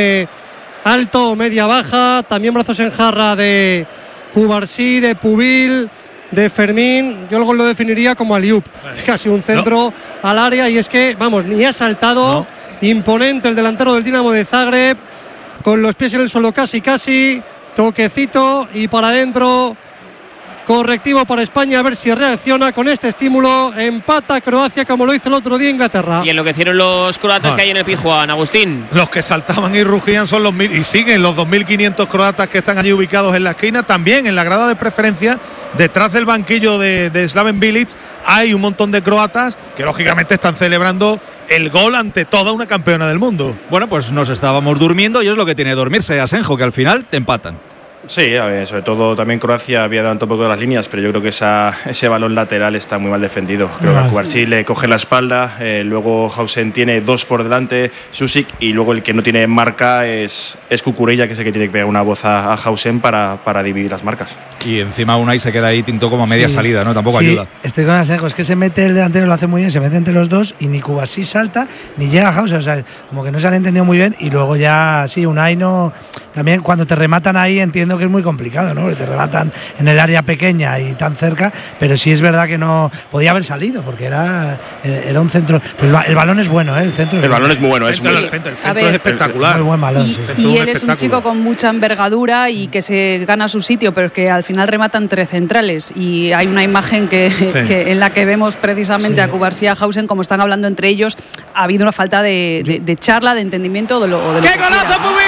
C: alto o media baja. También brazos en jarra de Cubarsí, de Pubil, de Fermín. Yo el gol lo definiría como aliup. Es casi un centro al área y es que, vamos, ni ha saltado. Imponente el delantero del Dinamo de Zagreb, con los pies en el suelo casi, toquecito y para adentro. Correctivo para España, a ver si reacciona con este estímulo. Empata Croacia como lo hizo el otro día Inglaterra.
B: Y enloquecieron los croatas que hay en el Pizjuán, Agustín.
D: Los que saltaban y rugían son los 1.000 y siguen los 2.500 croatas que están allí ubicados en la esquina. También en la grada de preferencia, detrás del banquillo de Slaven Bilic, hay un montón de croatas que lógicamente están celebrando el gol ante toda una campeona del mundo.
E: Bueno, pues nos estábamos durmiendo y es lo que tiene dormirse, Asenjo, que al final te empatan.
H: Sí, a ver, sobre todo también Croacia había dado un poco de las líneas, pero yo creo que ese balón lateral está muy mal defendido. Creo que a Cubarsí le coge la espalda, luego Hausen tiene 2 por delante, Susic, y luego el que no tiene marca es Cucurella, que es el que tiene que pegar una voz a Hausen para dividir las marcas.
E: Y encima Unai se queda ahí tinto como a media salida, ¿no? Tampoco ayuda.
F: Estoy con Asenjo, es que se mete el delantero, lo hace muy bien, se mete entre los dos y ni Cubarsí salta ni llega a Hausen, o sea, como que no se han entendido muy bien y luego ya, sí, Unai no. También cuando te rematan ahí entiendo que es muy complicado, ¿no? Que te rematan en el área pequeña y tan cerca, pero sí es verdad que no podía haber salido porque era un centro. Pero el balón es bueno, ¿eh? El
H: balón es muy bueno,
D: el centro es espectacular.
F: Muy buen balón.
G: Y él es un chico con mucha envergadura y que se gana su sitio, pero que al final rematan 3 centrales. Y hay una imagen que en la que vemos precisamente a Cubarsí y a Hausen como están hablando entre ellos. Ha habido una falta de charla, de entendimiento de lo
K: ¡Qué golazo, Pubil!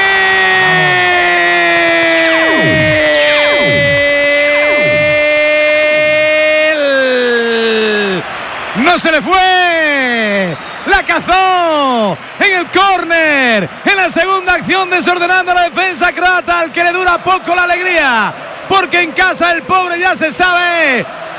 K: ¡No se le fue! ¡La cazó! En el córner, en la segunda acción desordenando la defensa croata, al que le dura poco la alegría, porque en casa el pobre ya se sabe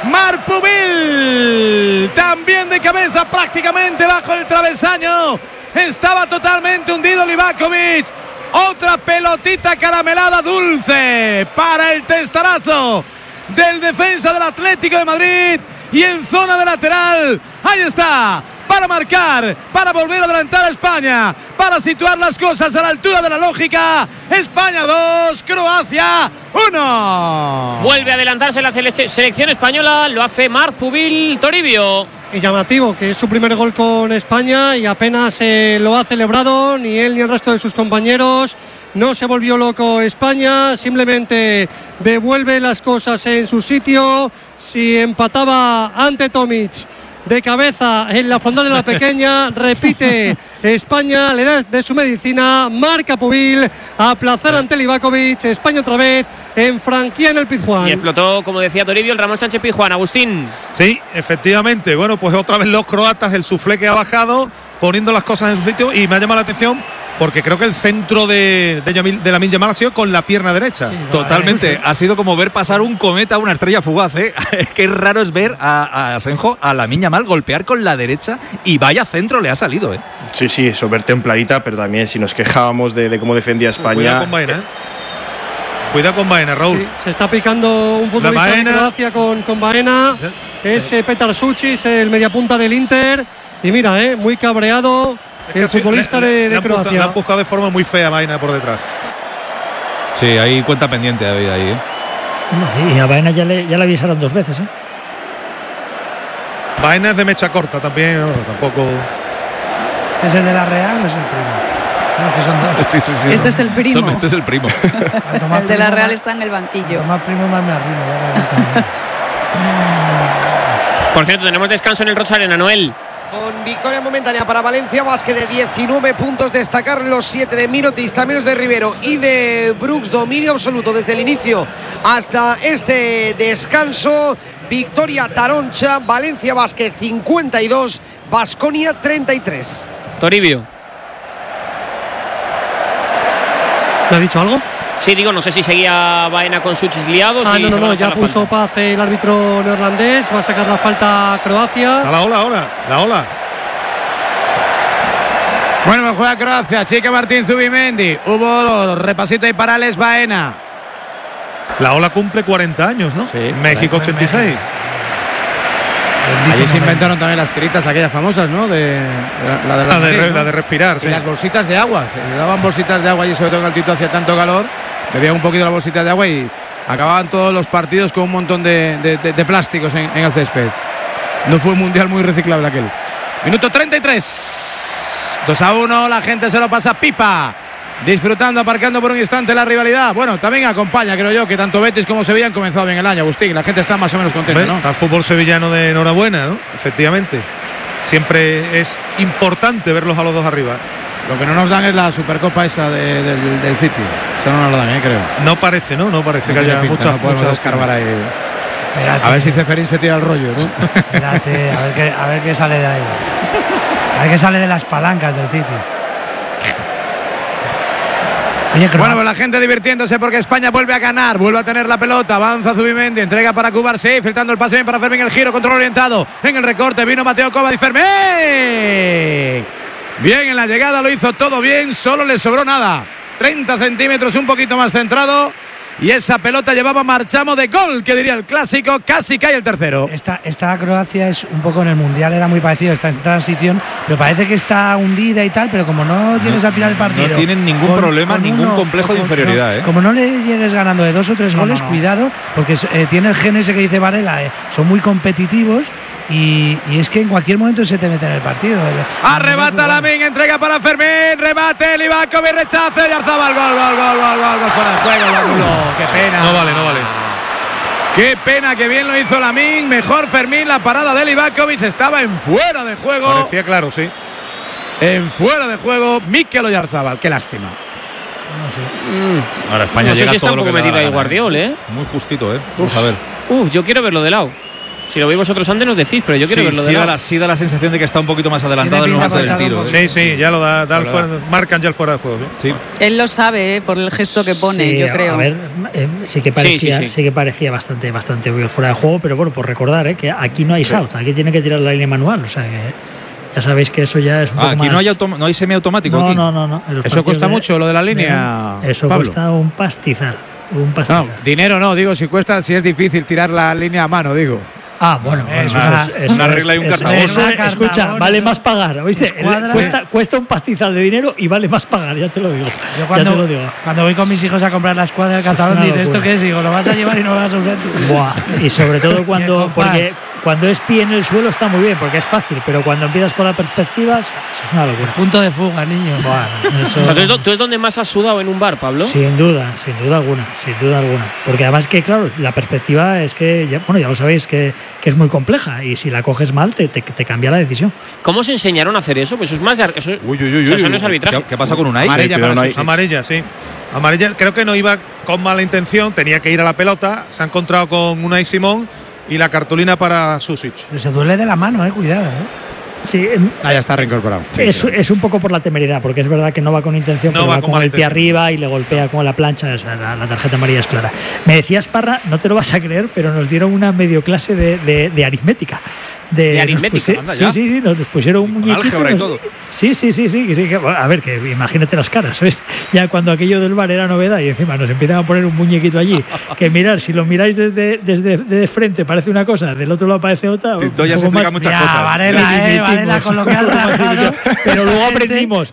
K: Marpubil, también de cabeza prácticamente bajo el travesaño. Estaba totalmente hundido Livakovic. Otra pelotita caramelada dulce para el testarazo del defensa del Atlético de Madrid. Y en zona de lateral, ahí está, para marcar, para volver a adelantar a España, para situar las cosas a la altura de la lógica. España 2, Croacia 1.
B: Vuelve a adelantarse la selección española, lo hace Marpubil, Toribio.
C: Y llamativo, que es su primer gol con España y apenas lo ha celebrado, ni él ni el resto de sus compañeros. No se volvió loco España, simplemente devuelve las cosas en su sitio. Si empataba ante Tomic de cabeza en la frontal de la pequeña, repite España, le da de su medicina, marca Pubil, aplazar ante Livakovic, España otra vez en Franquía en el Pizjuán.
B: Y explotó, como decía Toribio, el Ramón Sánchez Pizjuán. Agustín.
D: Sí, efectivamente. Bueno, pues otra vez los croatas, el suflé que ha bajado, poniendo las cosas en su sitio, y me ha llamado la ateción porque creo que el centro de Lamine Yamal ha sido con la pierna derecha. Sí,
E: totalmente. Ha sido como ver pasar un cometa, una estrella fugaz, ¿eh? Qué raro es ver a Asenjo, a Lamine Yamal golpear con la derecha y vaya centro le ha salido, ¿eh?
H: Sí, súper templadita, pero también si nos quejábamos de cómo defendía España.
D: Cuidado con Baena, ¿eh? Cuidado con Baena, Raúl.
C: Sí, se está picando un futbolista de Croacia con Baena. Es Petar Sučić, el mediapunta del Inter. Y mira, muy cabreado. El futbolista de Croacia.
D: Le ha empujado de forma muy fea Baena por detrás.
E: Sí, hay cuenta pendiente ahí, ¿eh?
L: Y a Baena ya le avisaron 2 veces, ¿eh?
D: Baena es de mecha corta también, no, tampoco.
F: ¿Este es el de la Real o es el primo? No, que son 2.
G: Sí, este es el primo.
E: Este es el primo.
G: El de la Real está en el banquillo.
F: Más primo, más me arrimo.
B: Por cierto, tenemos descanso en el Rocha Arena, Noel.
J: Con victoria momentánea para Valencia Basket de 19 puntos, destacar los 7 de Mirotic, también los de Rivero y de Brooks, dominio absoluto desde el inicio hasta este descanso. Victoria Taroncha, Valencia Basket 52, Baskonia 33.
B: Toribio.
C: ¿Le ha dicho algo?
B: Sí, digo, no sé si seguía Baena con Sučić liados.
C: No, ya puso paz el árbitro neerlandés, va a sacar la falta Croacia.
D: A la ola.
K: Bueno, me juega Croacia, Chica Martín Zubimendi. Hubo repasito ahí para Alex Baena.
D: La ola cumple 40 años, ¿no?
E: Sí.
D: México 86.
M: Allí se inventaron también las tiritas aquellas famosas, ¿no? La de
D: respirar, sí.
M: Y las bolsitas de agua. Se le daban bolsitas de agua y sobre todo en altitude hacía tanto calor. Bebían un poquito las bolsitas de agua y acababan todos los partidos con un montón de plásticos en el césped. No fue un mundial muy reciclable aquel.
K: Minuto 33. 2-1, la gente se lo pasa pipa. Disfrutando, aparcando por un instante la rivalidad. Bueno, también acompaña, creo yo, que tanto Betis como Sevilla han comenzado bien el año, Agustín. La gente está más o menos contenta, ¿no?
D: Está el fútbol sevillano de enhorabuena, ¿no? Efectivamente. Siempre es importante verlos a los dos arriba.
M: Lo que no nos dan es la Supercopa esa del City. Eso no nos lo dan, creo.
D: No parece, ¿no? No parece que haya muchas
M: escarbar ahí. Espérate. A ver si Ceferín se tira el rollo, ¿no?
F: Espérate, a ver qué sale de ahí. A ver qué sale de las palancas del City.
K: Bueno, pues la gente divirtiéndose porque España vuelve a ganar, vuelve a tener la pelota, avanza Zubimendi, entrega para Cubarsí, filtrando el pase bien para Fermín, el giro, control orientado, en el recorte vino Mateo Kovac y Fermín. Bien en la llegada, lo hizo todo bien, solo le sobró nada. 30 centímetros, un poquito más centrado. Y esa pelota llevaba marchamo de gol, que diría el clásico, casi cae el tercero.
F: Esta Croacia es un poco en el Mundial, era muy parecido, está en transición, pero parece que está hundida y tal, pero como no llegues al final del partido.
E: No tienen ningún problema, ningún complejo de inferioridad.
F: Como no le llegues ganando de 2 o 3 goles, cuidado, porque tiene el gen ese que dice Varela, son muy competitivos. Y es que en cualquier momento se te mete en el partido.
K: Arrebata Lamine, entrega para Fermín, remate, Livakovic, rechace, Oyarzabal, gol, fuera de juego, qué pena.
D: No vale.
K: Qué pena, que bien lo hizo Lamine, mejor Fermín, la parada de Livakovic estaba en fuera de juego.
D: Parecía claro, sí.
K: En fuera de juego, Mikel Oyarzabal, qué lástima.
E: Ahora España
B: no sé
E: llega
B: si está
E: todo
B: un
E: lo
B: poco
E: que
B: metido ahí Guardiola,
E: Muy justito, Vamos a ver.
B: Yo quiero verlo de lado. Si lo veis vosotros antes nos decís, pero yo quiero verlo de lado.
E: Sí da la sensación de que está un poquito más adelantado en el momento del tiro.
D: Sí, ya lo da marcan ya el fuera de juego. ¿sí?
G: Él lo sabe, por el gesto que pone, yo creo.
L: A ver, sí que parecía bastante obvio el fuera de juego, pero bueno, por recordar que aquí no hay out, aquí tiene que tirar la línea manual, o sea que ya sabéis que eso ya es un poco
E: aquí
L: más…
E: no hay semiautomático.
L: No.
M: Eso cuesta mucho, lo de la línea.
L: Eso
M: Pablo.
L: Cuesta un pastizal.
M: No, dinero no, digo, si es difícil tirar la línea a mano, digo.
L: Bueno, eso
E: es una regla y un cartabón.
L: Escucha, vale más pagar, ¿oíste? Cuesta un pastizal de dinero y vale más pagar, ya te lo digo.
F: Yo cuando voy con mis hijos a comprar la escuadra del cartabón, dice, ¿esto qué es? Digo, lo vas a llevar y no lo vas a usar tú.
L: Y sobre todo porque cuando es pie en el suelo está muy bien, porque es fácil, pero cuando empiezas con las perspectivas, eso es una locura.
F: Punto de fuga, niño.
B: ¿Tú es donde más has sudado en un bar, Pablo?
L: Sin duda alguna. Porque además que, claro, la perspectiva es que, ya lo sabéis, que es muy compleja y si la coges mal te cambia la decisión.
B: ¿Cómo se enseñaron a hacer eso? Pues eso es más… Eso no es arbitraje.
E: ¿Qué pasa con Unai?
D: Amarilla, sí. Amarilla, creo que no iba con mala intención, tenía que ir a la pelota, se ha encontrado con Unai Simón y la cartulina para Susic.
F: Pero se duele de la mano, cuidado.
L: Sí,
M: ya está reincorporado.
L: Es un poco por la temeridad, porque es verdad que no va con intención, pero va con el pie arriba y le golpea como la plancha, o sea, la tarjeta amarilla es clara. Me decías, Parra, no te lo vas a creer, pero nos dieron una medio clase de aritmética.
B: ¿De aritmética?
L: Sí, nos pusieron un muñequito.
E: Álgebra y todo.
L: Sí. A ver, que imagínate las caras, ¿sabes? Ya cuando aquello del bar era novedad y encima nos empiezan a poner un muñequito allí, que mirar, si lo miráis desde frente parece una cosa, del otro lado parece otra.
E: Tito ya se explica muchas cosas.
F: Varela, con lo que has trabajado.
L: Pero luego aprendimos.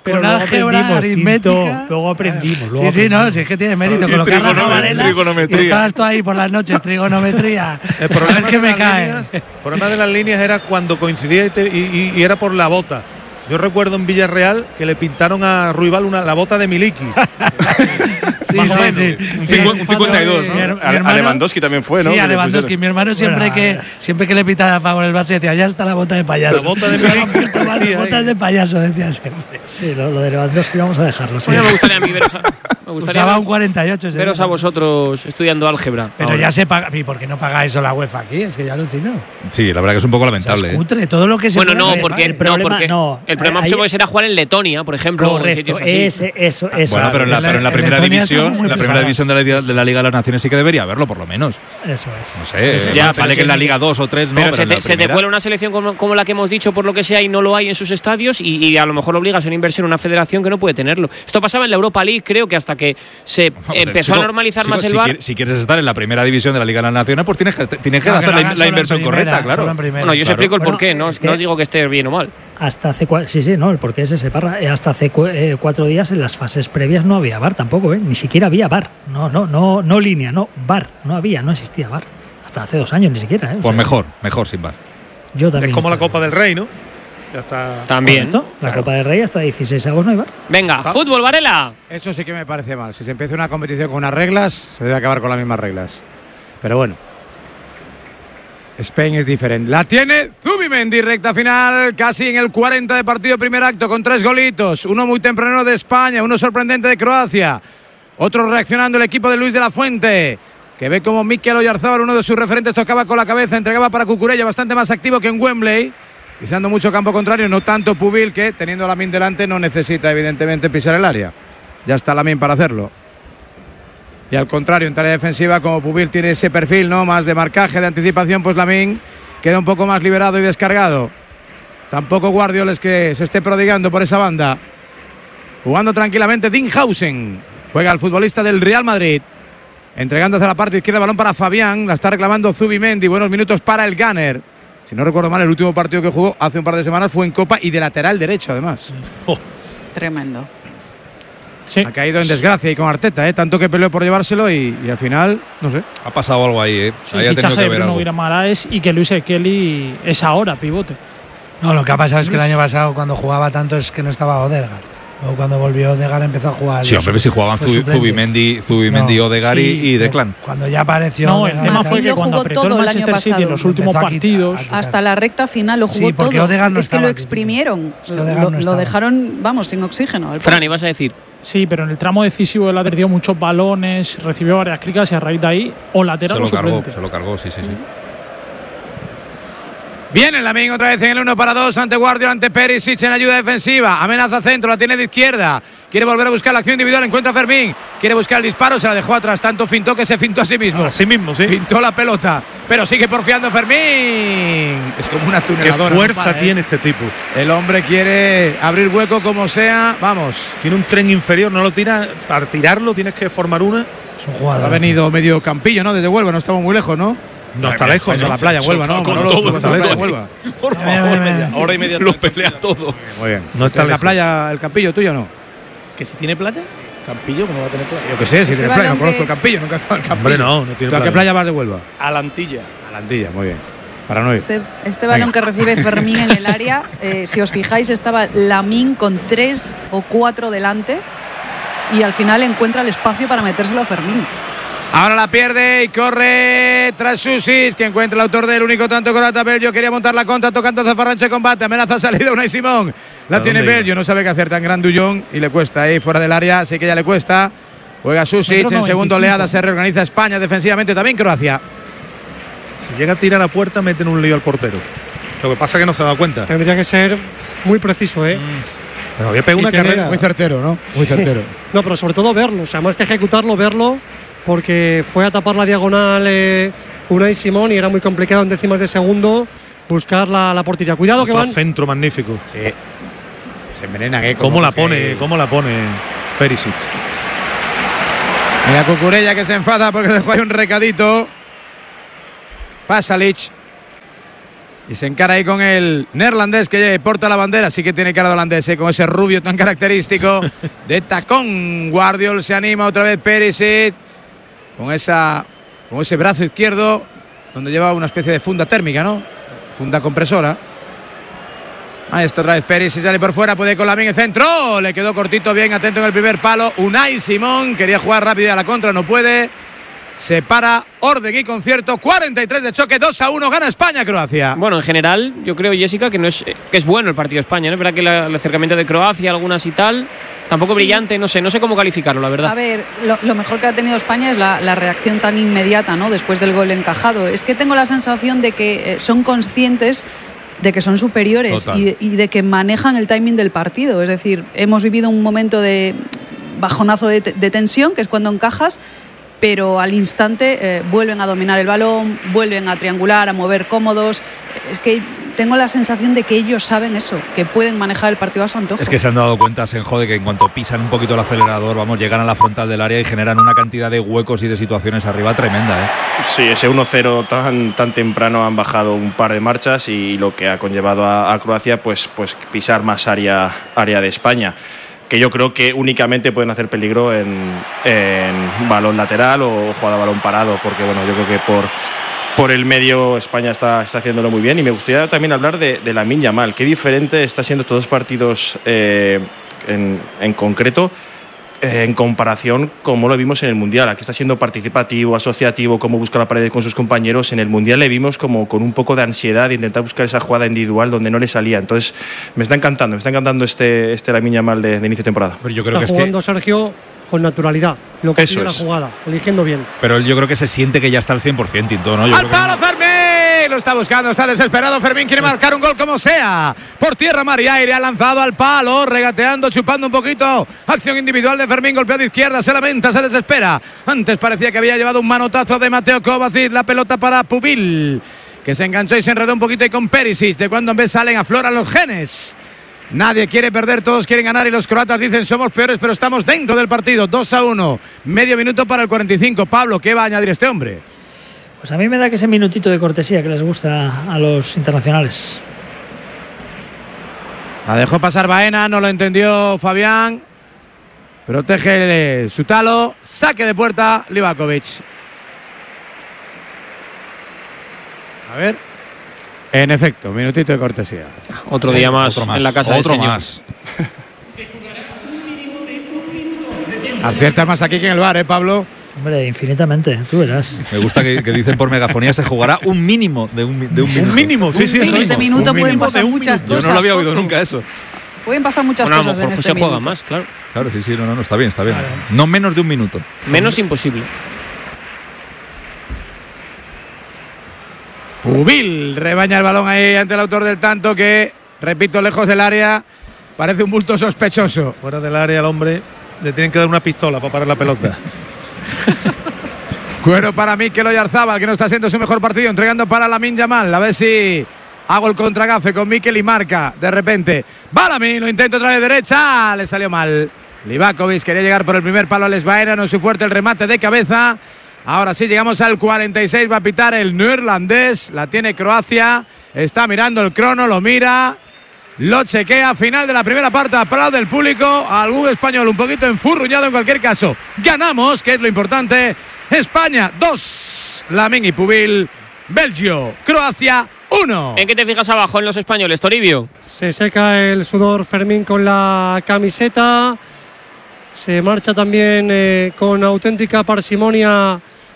L: Luego aprendimos.
F: Si es que tiene mérito. Con lo que has trabajado, Varela. Y estabas tú ahí por las noches, trigonometría.
D: El problema de las líneas era cuando coincidía y era por la bota. Yo recuerdo en Villarreal que le pintaron a Ruibal la bota de Miliki.
E: Un 52, ¿no?
H: A Lewandowski también fue, ¿no?
F: Sí, a Lewandowski. Mi hermano siempre que le pitaba a favor el Barça decía, ya está la bota de payaso.
D: La bota de Miliki.
F: Las botas de payaso, decía siempre.
L: Sí, lo de Lewandowski vamos a dejarlo. Sí.
B: Bueno, me gustaría a mí veros
F: usaba un 48.
B: Veros a vosotros estudiando álgebra.
F: Pero
B: ahora.
F: Ya se paga. ¿Y por qué no paga eso la UEFA aquí? Es que ya alucino.
E: Sí, la verdad que es un poco lamentable.
F: Es cutre, todo lo que se
B: Bueno, no, porque el problema puede ser a jugar en Letonia, por ejemplo.
L: Correcto, eso.
E: Bueno, pero en la primera división de la Liga de las Naciones sí que debería haberlo, por lo menos.
L: Eso es.
E: No sé, ya vale que en la Liga 2 o 3 no.
B: Pero se te cuela una selección como la que hemos dicho, por lo que sea, y no lo hay en sus estadios, y a lo mejor obligas a una inversión a una federación que no puede tenerlo. Esto pasaba en la Europa League, creo que hasta que se empezó a normalizar más el VAR.
E: Si quieres estar en la primera división de la Liga de las Naciones, pues tienes que hacer la inversión correcta, claro.
B: Bueno, yo os explico el porqué, no digo que esté bien o mal.
L: Hasta hace el porqué es ese, Parra. Hasta hace 4 días en las fases previas no había VAR tampoco, ni siquiera había VAR. No línea, no VAR, no existía VAR. Hasta hace 2 años ni siquiera.
E: Pues mejor sin VAR.
L: Yo también.
D: Es como la Copa del Rey, ¿no? Ya está.
B: También.
L: La Copa del Rey hasta 16avos no hay VAR.
B: Venga, fútbol, Varela.
M: Eso sí que me parece mal. Si se empieza una competición con unas reglas, se debe acabar con las mismas reglas. Pero bueno. Spain es diferente. La tiene Zubimendi, recta final, casi en el 40 de partido, primer acto, con 3 golitos. Uno muy tempranero de España, uno sorprendente de Croacia. Otro reaccionando el equipo de Luis de la Fuente, que ve como Mikel Oyarzábal, uno de sus referentes, tocaba con la cabeza, entregaba para Cucurella, bastante más activo que en Wembley, pisando mucho campo contrario, no tanto Pubil, que teniendo a Lamine delante no necesita evidentemente pisar el área. Ya está Lamine para hacerlo. Y al contrario, en tarea defensiva, como Pubil tiene ese perfil, ¿no?, más de marcaje, de anticipación, pues Lamine queda un poco más liberado y descargado. Tampoco Guardiol es que se esté prodigando por esa banda. Jugando tranquilamente Dinhausen. Juega el futbolista del Real Madrid. Entregando hacia la parte izquierda, balón para Fabián. La está reclamando Zubimendi. Buenos minutos para el Gunner. Si no recuerdo mal, el último partido que jugó hace un par de semanas fue en Copa y de lateral derecho, además.
G: Tremendo.
L: Sí.
M: Ha caído en desgracia y con Arteta, tanto que peleó por llevárselo y al final, no sé.
E: Ha pasado algo ahí,
N: Sí, el fichaje de Bruno Guimaraes y que Luis Kelly es ahora pivote.
F: No, lo que ha pasado es que el año pasado cuando jugaba tanto es que no estaba Odegaard. Luego cuando volvió Odegaard empezó a jugar.
E: Sí, hombre, si jugaban Zubimendi, Odegaard y Declan.
F: Cuando ya apareció.
N: No, el tema fue que cuando apretó el Manchester City en los últimos partidos.
G: Hasta la recta final lo jugó todo.
F: No
G: es que lo exprimieron. Lo dejaron, sin oxígeno.
B: Fran, ibas a decir.
N: Sí, pero en el tramo decisivo él ha perdido muchos balones, recibió varias críticas y a raíz de ahí o lateral o suplente.
E: Se lo cargó, sí.
K: Viene Lamine otra vez en el 1 para 2 ante Guardiola, ante Perisic en ayuda defensiva. Amenaza centro, la tiene de izquierda. Quiere volver a buscar la acción individual, encuentra a Fermín. Quiere buscar el disparo, se la dejó atrás. Tanto fintó que se fintó a sí mismo.
D: A sí mismo, sí.
K: Fintó la pelota, pero sigue porfiando Fermín. Es como una tuneladora.
D: Qué fuerza tiene este tipo.
K: El hombre quiere abrir hueco como sea. Vamos.
D: Tiene un tren inferior, no lo tira. Para tirarlo tienes que formar una.
F: Es un jugador.
M: Ha venido medio campillo, ¿no? Desde Huelva, no estamos muy lejos, ¿no?
D: No está lejos.
M: A la playa, Huelva, ¿no?
D: No está lejos.
E: Por favor, hora y media lo pelea todo.
M: Muy bien.
D: No está
M: ¿En la
D: lejos.
M: playa el Campillo tuyo o no?
N: ¿Que si tiene playa? ¿Campillo? ¿Cómo va a tener playa?
M: Yo qué sé, si
G: Ese
M: tiene playa, no
G: balón
M: conozco
G: que-
M: el Campillo, nunca he estado en el Campillo.
D: Hombre, no tiene
M: ¿Tú a
D: playa.
M: qué playa vas de Huelva?
N: A la Antilla.
M: A la Antilla, muy bien. Para no ir.
G: Este balón que recibe Fermín en el área, si os fijáis, estaba Lamine con 3 o 4 delante y al final encuentra el espacio para metérselo a Fermín.
K: Ahora la pierde y corre tras Susis, que encuentra el autor del único tanto croata. Bello quería montar la contra, tocando Zafarrancho de combate. Amenaza salida Unai Simón. La tiene Bello, no sabe qué hacer, tan gran Dullón y le cuesta ahí fuera del área, así que ya le cuesta. Juega Susic, en segundo oleada se reorganiza España defensivamente, también Croacia.
D: Si llega a tirar a puerta, meten un lío al portero. Lo que pasa es que no se ha dado cuenta.
C: Tendría que ser muy preciso, ¿eh?
D: Pero había pegado
C: Y
D: una
C: tiene-
D: carrera.
M: Muy certero, ¿no? Muy certero.
C: No, pero sobre todo verlo. O sea, más que ejecutarlo, verlo, porque fue a tapar la diagonal Unai Simón y era muy complicado en décimas de segundo buscar la portería. Cuidado que
D: Otro
C: van.
D: centro magnífico.
M: Sí. Se envenena, ¿eh?
D: ¿Cómo la
M: que-
D: pone Perisic?
M: Mira Cucurella que se enfada porque dejó ahí un recadito. Pasalic. Y se encara ahí con el neerlandés que porta la bandera. Sí que tiene cara de holandés, con ese rubio tan característico de tacón. Guardiola se anima otra vez Perisic. Con ese brazo izquierdo donde lleva una especie de funda térmica, ¿no? Funda compresora. Ahí está otra vez Perisic, sale por fuera, puede con Lamine en centro. Le quedó cortito, bien atento en el primer palo. Unai Simón quería jugar rápido a la contra, no puede. Se para, orden y concierto. 43 de choque, 2-1, gana España-Croacia.
B: Bueno, en general, yo creo, Jessica, que es bueno el partido de España, ¿no? Es verdad que el acercamiento de Croacia, algunas y tal, tampoco
G: Sí.
B: brillante, no sé cómo calificarlo, la verdad.
G: A ver, lo mejor que ha tenido España es la reacción tan inmediata, ¿no? Después del gol encajado. Es que tengo la sensación de que son conscientes de que son superiores y de que manejan el timing del partido. Es decir, hemos vivido un momento de bajonazo de tensión, que es cuando encajas, pero al instante vuelven a dominar el balón, vuelven a triangular, a mover cómodos. Es que tengo la sensación de que ellos saben eso, que pueden manejar el partido a su antojo.
E: Es que se han dado cuenta, Senjo, de que en cuanto pisan un poquito el acelerador, vamos, llegan a la frontal del área y generan una cantidad de huecos y de situaciones arriba tremenda, ¿eh?
H: Sí, ese 1-0 tan temprano han bajado un par de marchas y lo que ha conllevado a Croacia pues pisar más área de España, que yo creo que únicamente pueden hacer peligro en balón lateral o jugada a balón parado, porque bueno, yo creo que por el medio España está haciéndolo muy bien. Y me gustaría también hablar de Lamine Yamal. Qué diferente está siendo estos dos partidos en concreto en comparación como lo vimos en el Mundial. Aquí está siendo participativo, asociativo, cómo busca la pared con sus compañeros. En el Mundial le vimos como con un poco de ansiedad de intentar buscar esa jugada individual donde no le salía. Entonces me está encantando este Lamine Yamal de inicio de temporada.
E: Pero yo creo
C: Está jugando Sergio con naturalidad, lo que pide la jugada, eligiendo bien.
E: Pero yo creo que se siente que ya está al 100%, Tinto, ¿no? Yo
K: ¡Al
E: creo que
K: palo, Fermín! Lo está buscando, está desesperado. Fermín quiere marcar un gol como sea. Por tierra, mar y aire, ha lanzado al palo, regateando, chupando un poquito. Acción individual de Fermín, golpeado de izquierda, se lamenta, se desespera. Antes parecía que había llevado un manotazo de Mateo Kovacic, la pelota para Pubil, que se enganchó y se enredó un poquito ahí con Perisic. De cuando en vez salen, afloran los genes. Nadie quiere perder, todos quieren ganar y los croatas dicen somos peores, pero estamos dentro del partido. 2-1, medio minuto para el 45. Pablo, ¿qué va a añadir este hombre?
L: Pues a mí me da que ese minutito de cortesía que les gusta a los internacionales.
M: La dejó pasar Baena, no lo entendió Fabián. Protege su talo, saque de puerta Livakovic. A ver. En efecto, minutito de cortesía.
B: Otro día más, en la casa del señor.
M: Aciertas más aquí que en el bar, Pablo.
L: Hombre, infinitamente, tú verás.
E: Me gusta que dicen por megafonía se jugará un mínimo de un minuto.
D: Un mínimo, sí, sí.
G: En este minuto pueden pasar muchas cosas.
E: Yo no lo había oído
G: Pozo.
E: nunca eso.
G: Pueden pasar muchas
B: Bueno, a lo
G: cosas en
B: mejor
G: este
B: se juega
G: minuto.
B: más, claro.
E: Claro, sí, no, está bien, está bien. No menos de un minuto.
B: Menos imposible.
M: Pubil rebaña el balón ahí ante el autor del tanto que, repito, lejos del área, parece un bulto sospechoso.
D: Fuera del área el hombre, le tienen que dar una pistola para parar la pelota.
M: Cuero para Mikel Oyarzábal, que no está haciendo su mejor partido, entregando para Lamine Yamal. A ver si hago el contragafe con Mikel y marca. De repente, va Lamine, lo intento otra vez derecha, le salió mal. Livakovic quería llegar por el primer palo al Baena, no es su fuerte el remate de cabeza. Ahora sí, llegamos al 46, va a pitar el neerlandés, la tiene Croacia, está mirando el crono, lo mira, lo chequea, final de la primera parte, aplaude el público, algún español un poquito enfurruñado en cualquier caso. Ganamos, que es lo importante. España 2, Lamine y Pubil, Belgio, Croacia 1.
B: ¿En qué te fijas abajo en los españoles, Toribio?
C: Se seca el sudor Fermín con la camiseta, se marcha también con auténtica parsimonia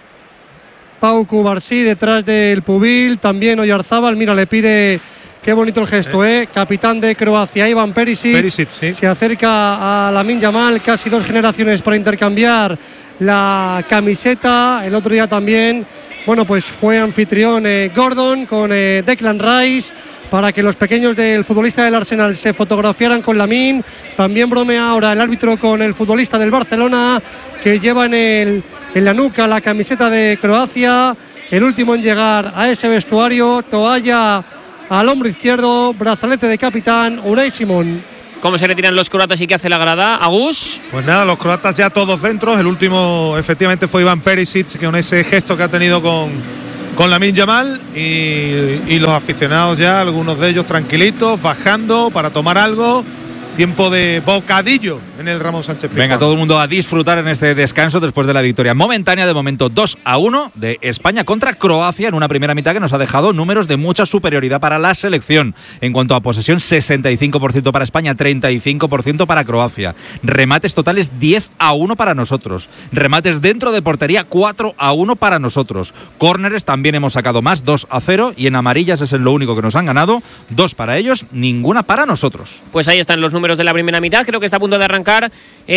C: Pau Cubarsí detrás del Pubil, también Oyarzábal, mira, le pide, qué bonito el gesto, capitán de Croacia, Ivan Perisic,
D: sí.
C: Se acerca a Lamine Yamal, casi 2 generaciones para intercambiar la camiseta. El otro día también, bueno, pues fue anfitrión Gordon con Declan Rice para que los pequeños del futbolista del Arsenal se fotografiaran con Lamine. También bromea ahora el árbitro con el futbolista del Barcelona que lleva en la nuca la camiseta de Croacia. El último en llegar a ese vestuario, toalla al hombro izquierdo, brazalete de capitán, Unai Simón.
B: ¿Cómo se retiran los croatas y qué hace la grada? ¿Agus?
D: Pues nada, los croatas ya todos dentro. El último efectivamente fue Ivan Perisic, que con ese gesto que ha tenido con Lamine Yamal, y los aficionados ya, algunos de ellos tranquilitos, bajando para tomar algo. Tiempo de bocadillo en el Ramón Sánchez Pizjuán.
E: Venga, todo el mundo a disfrutar en este descanso después de la victoria momentánea, de momento 2-1 de España contra Croacia en una primera mitad que nos ha dejado números de mucha superioridad para la selección. En cuanto a posesión, 65% para España, 35% para Croacia. Remates totales 10-1 para nosotros. Remates dentro de portería 4-1 para nosotros. Córneres también hemos sacado más, 2-0, y en amarillas es lo único que nos han ganado. 2 para ellos, ninguna para nosotros.
B: Pues ahí están los números de la primera mitad. Creo que está a punto de arrancar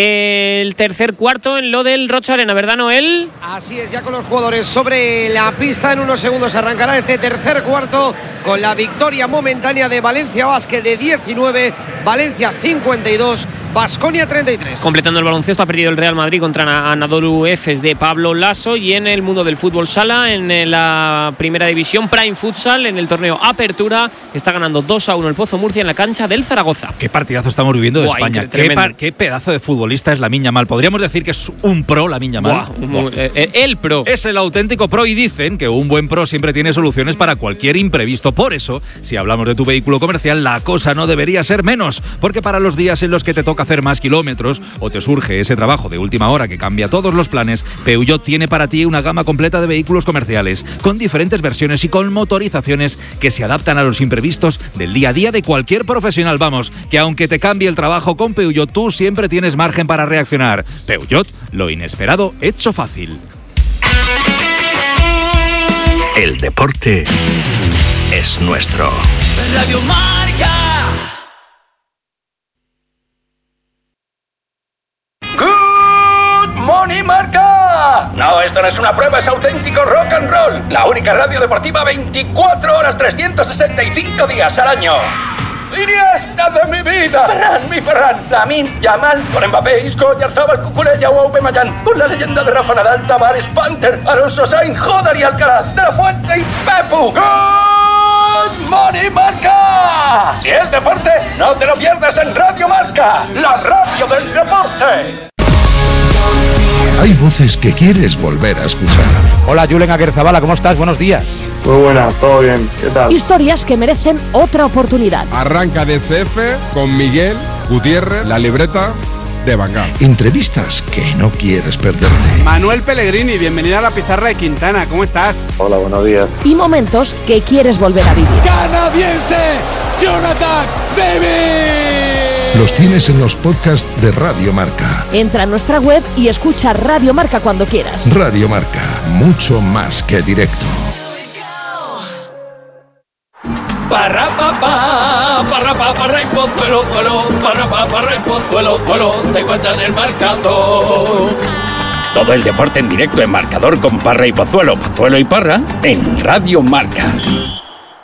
B: el tercer cuarto en lo del Rocha Arena, ¿verdad, Noel?
J: Así es, ya con los jugadores sobre la pista. En unos segundos arrancará este tercer cuarto con la victoria momentánea de Valencia Basket de 19, Valencia 52, Baskonia 33.
B: Completando el baloncesto, ha perdido el Real Madrid contra Anadolu Efes de Pablo Lasso. Y en el mundo del fútbol sala, en la primera división, Prime Futsal, en el torneo Apertura, está ganando 2-1 el Pozo Murcia en la cancha del Zaragoza.
E: Qué partidazo estamos viviendo de España. Qué pedazo de futbolista es Lamine Yamal. Podríamos decir que es un pro Lamine Yamal.
B: El pro.
E: Es el auténtico pro, y dicen que un buen pro siempre tiene soluciones para cualquier imprevisto. Por eso, si hablamos de tu vehículo comercial, la cosa no debería ser menos, porque para los días en los que te toca hacer más kilómetros o te surge ese trabajo de última hora que cambia todos los planes, Peugeot tiene para ti una gama completa de vehículos comerciales con diferentes versiones y con motorizaciones que se adaptan a los imprevistos del día a día de cualquier profesional. Vamos, que aunque te cambie el trabajo con Peugeot, tú siempre tienes margen para reaccionar. Peugeot, lo inesperado hecho fácil.
O: El deporte es nuestro.
P: Radio Marca. ¡Morning, Marca! No, esto no es una prueba, es auténtico rock and roll. La única radio deportiva 24 horas, 365 días al año. ¡Iniesta de mi vida! ¡Ferran! Lamine Yamal, con Mbappé, Isco, Oyarzábal, Cucurella o Aubameyang, con la leyenda de Rafa Nadal, Tavares, Panther, Alonso Sainz, Joder y Alcaraz, De La Fuente y Pepu. ¡Good morning, Marca! Si es deporte, no te lo pierdas en Radio Marca, la radio del deporte.
O: Hay voces que quieres volver a escuchar.
M: Hola, Julen Aguerzabala, ¿cómo estás? Buenos días.
Q: Muy buenas, todo bien, ¿qué tal?
R: Historias que merecen otra oportunidad.
S: Arranca DSF con Miguel Gutiérrez, la libreta de Bangal.
O: Entrevistas que no quieres perderte.
T: Manuel Pellegrini, bienvenido a la pizarra de Quintana, ¿cómo estás?
Q: Hola, buenos días.
R: Y momentos que quieres volver a vivir.
P: ¡Canadiense! ¡Jonathan David!
O: Los tienes en los podcasts de Radio Marca.
R: Entra a nuestra web y escucha Radio Marca cuando quieras.
O: Radio Marca, mucho más que directo.
P: Parra y Pozuelo, parra y Pozuelo, te cuentan el marcador.
U: Todo el deporte en directo en Marcador con Parra y Pozuelo, Pozuelo y Parra en Radio Marca.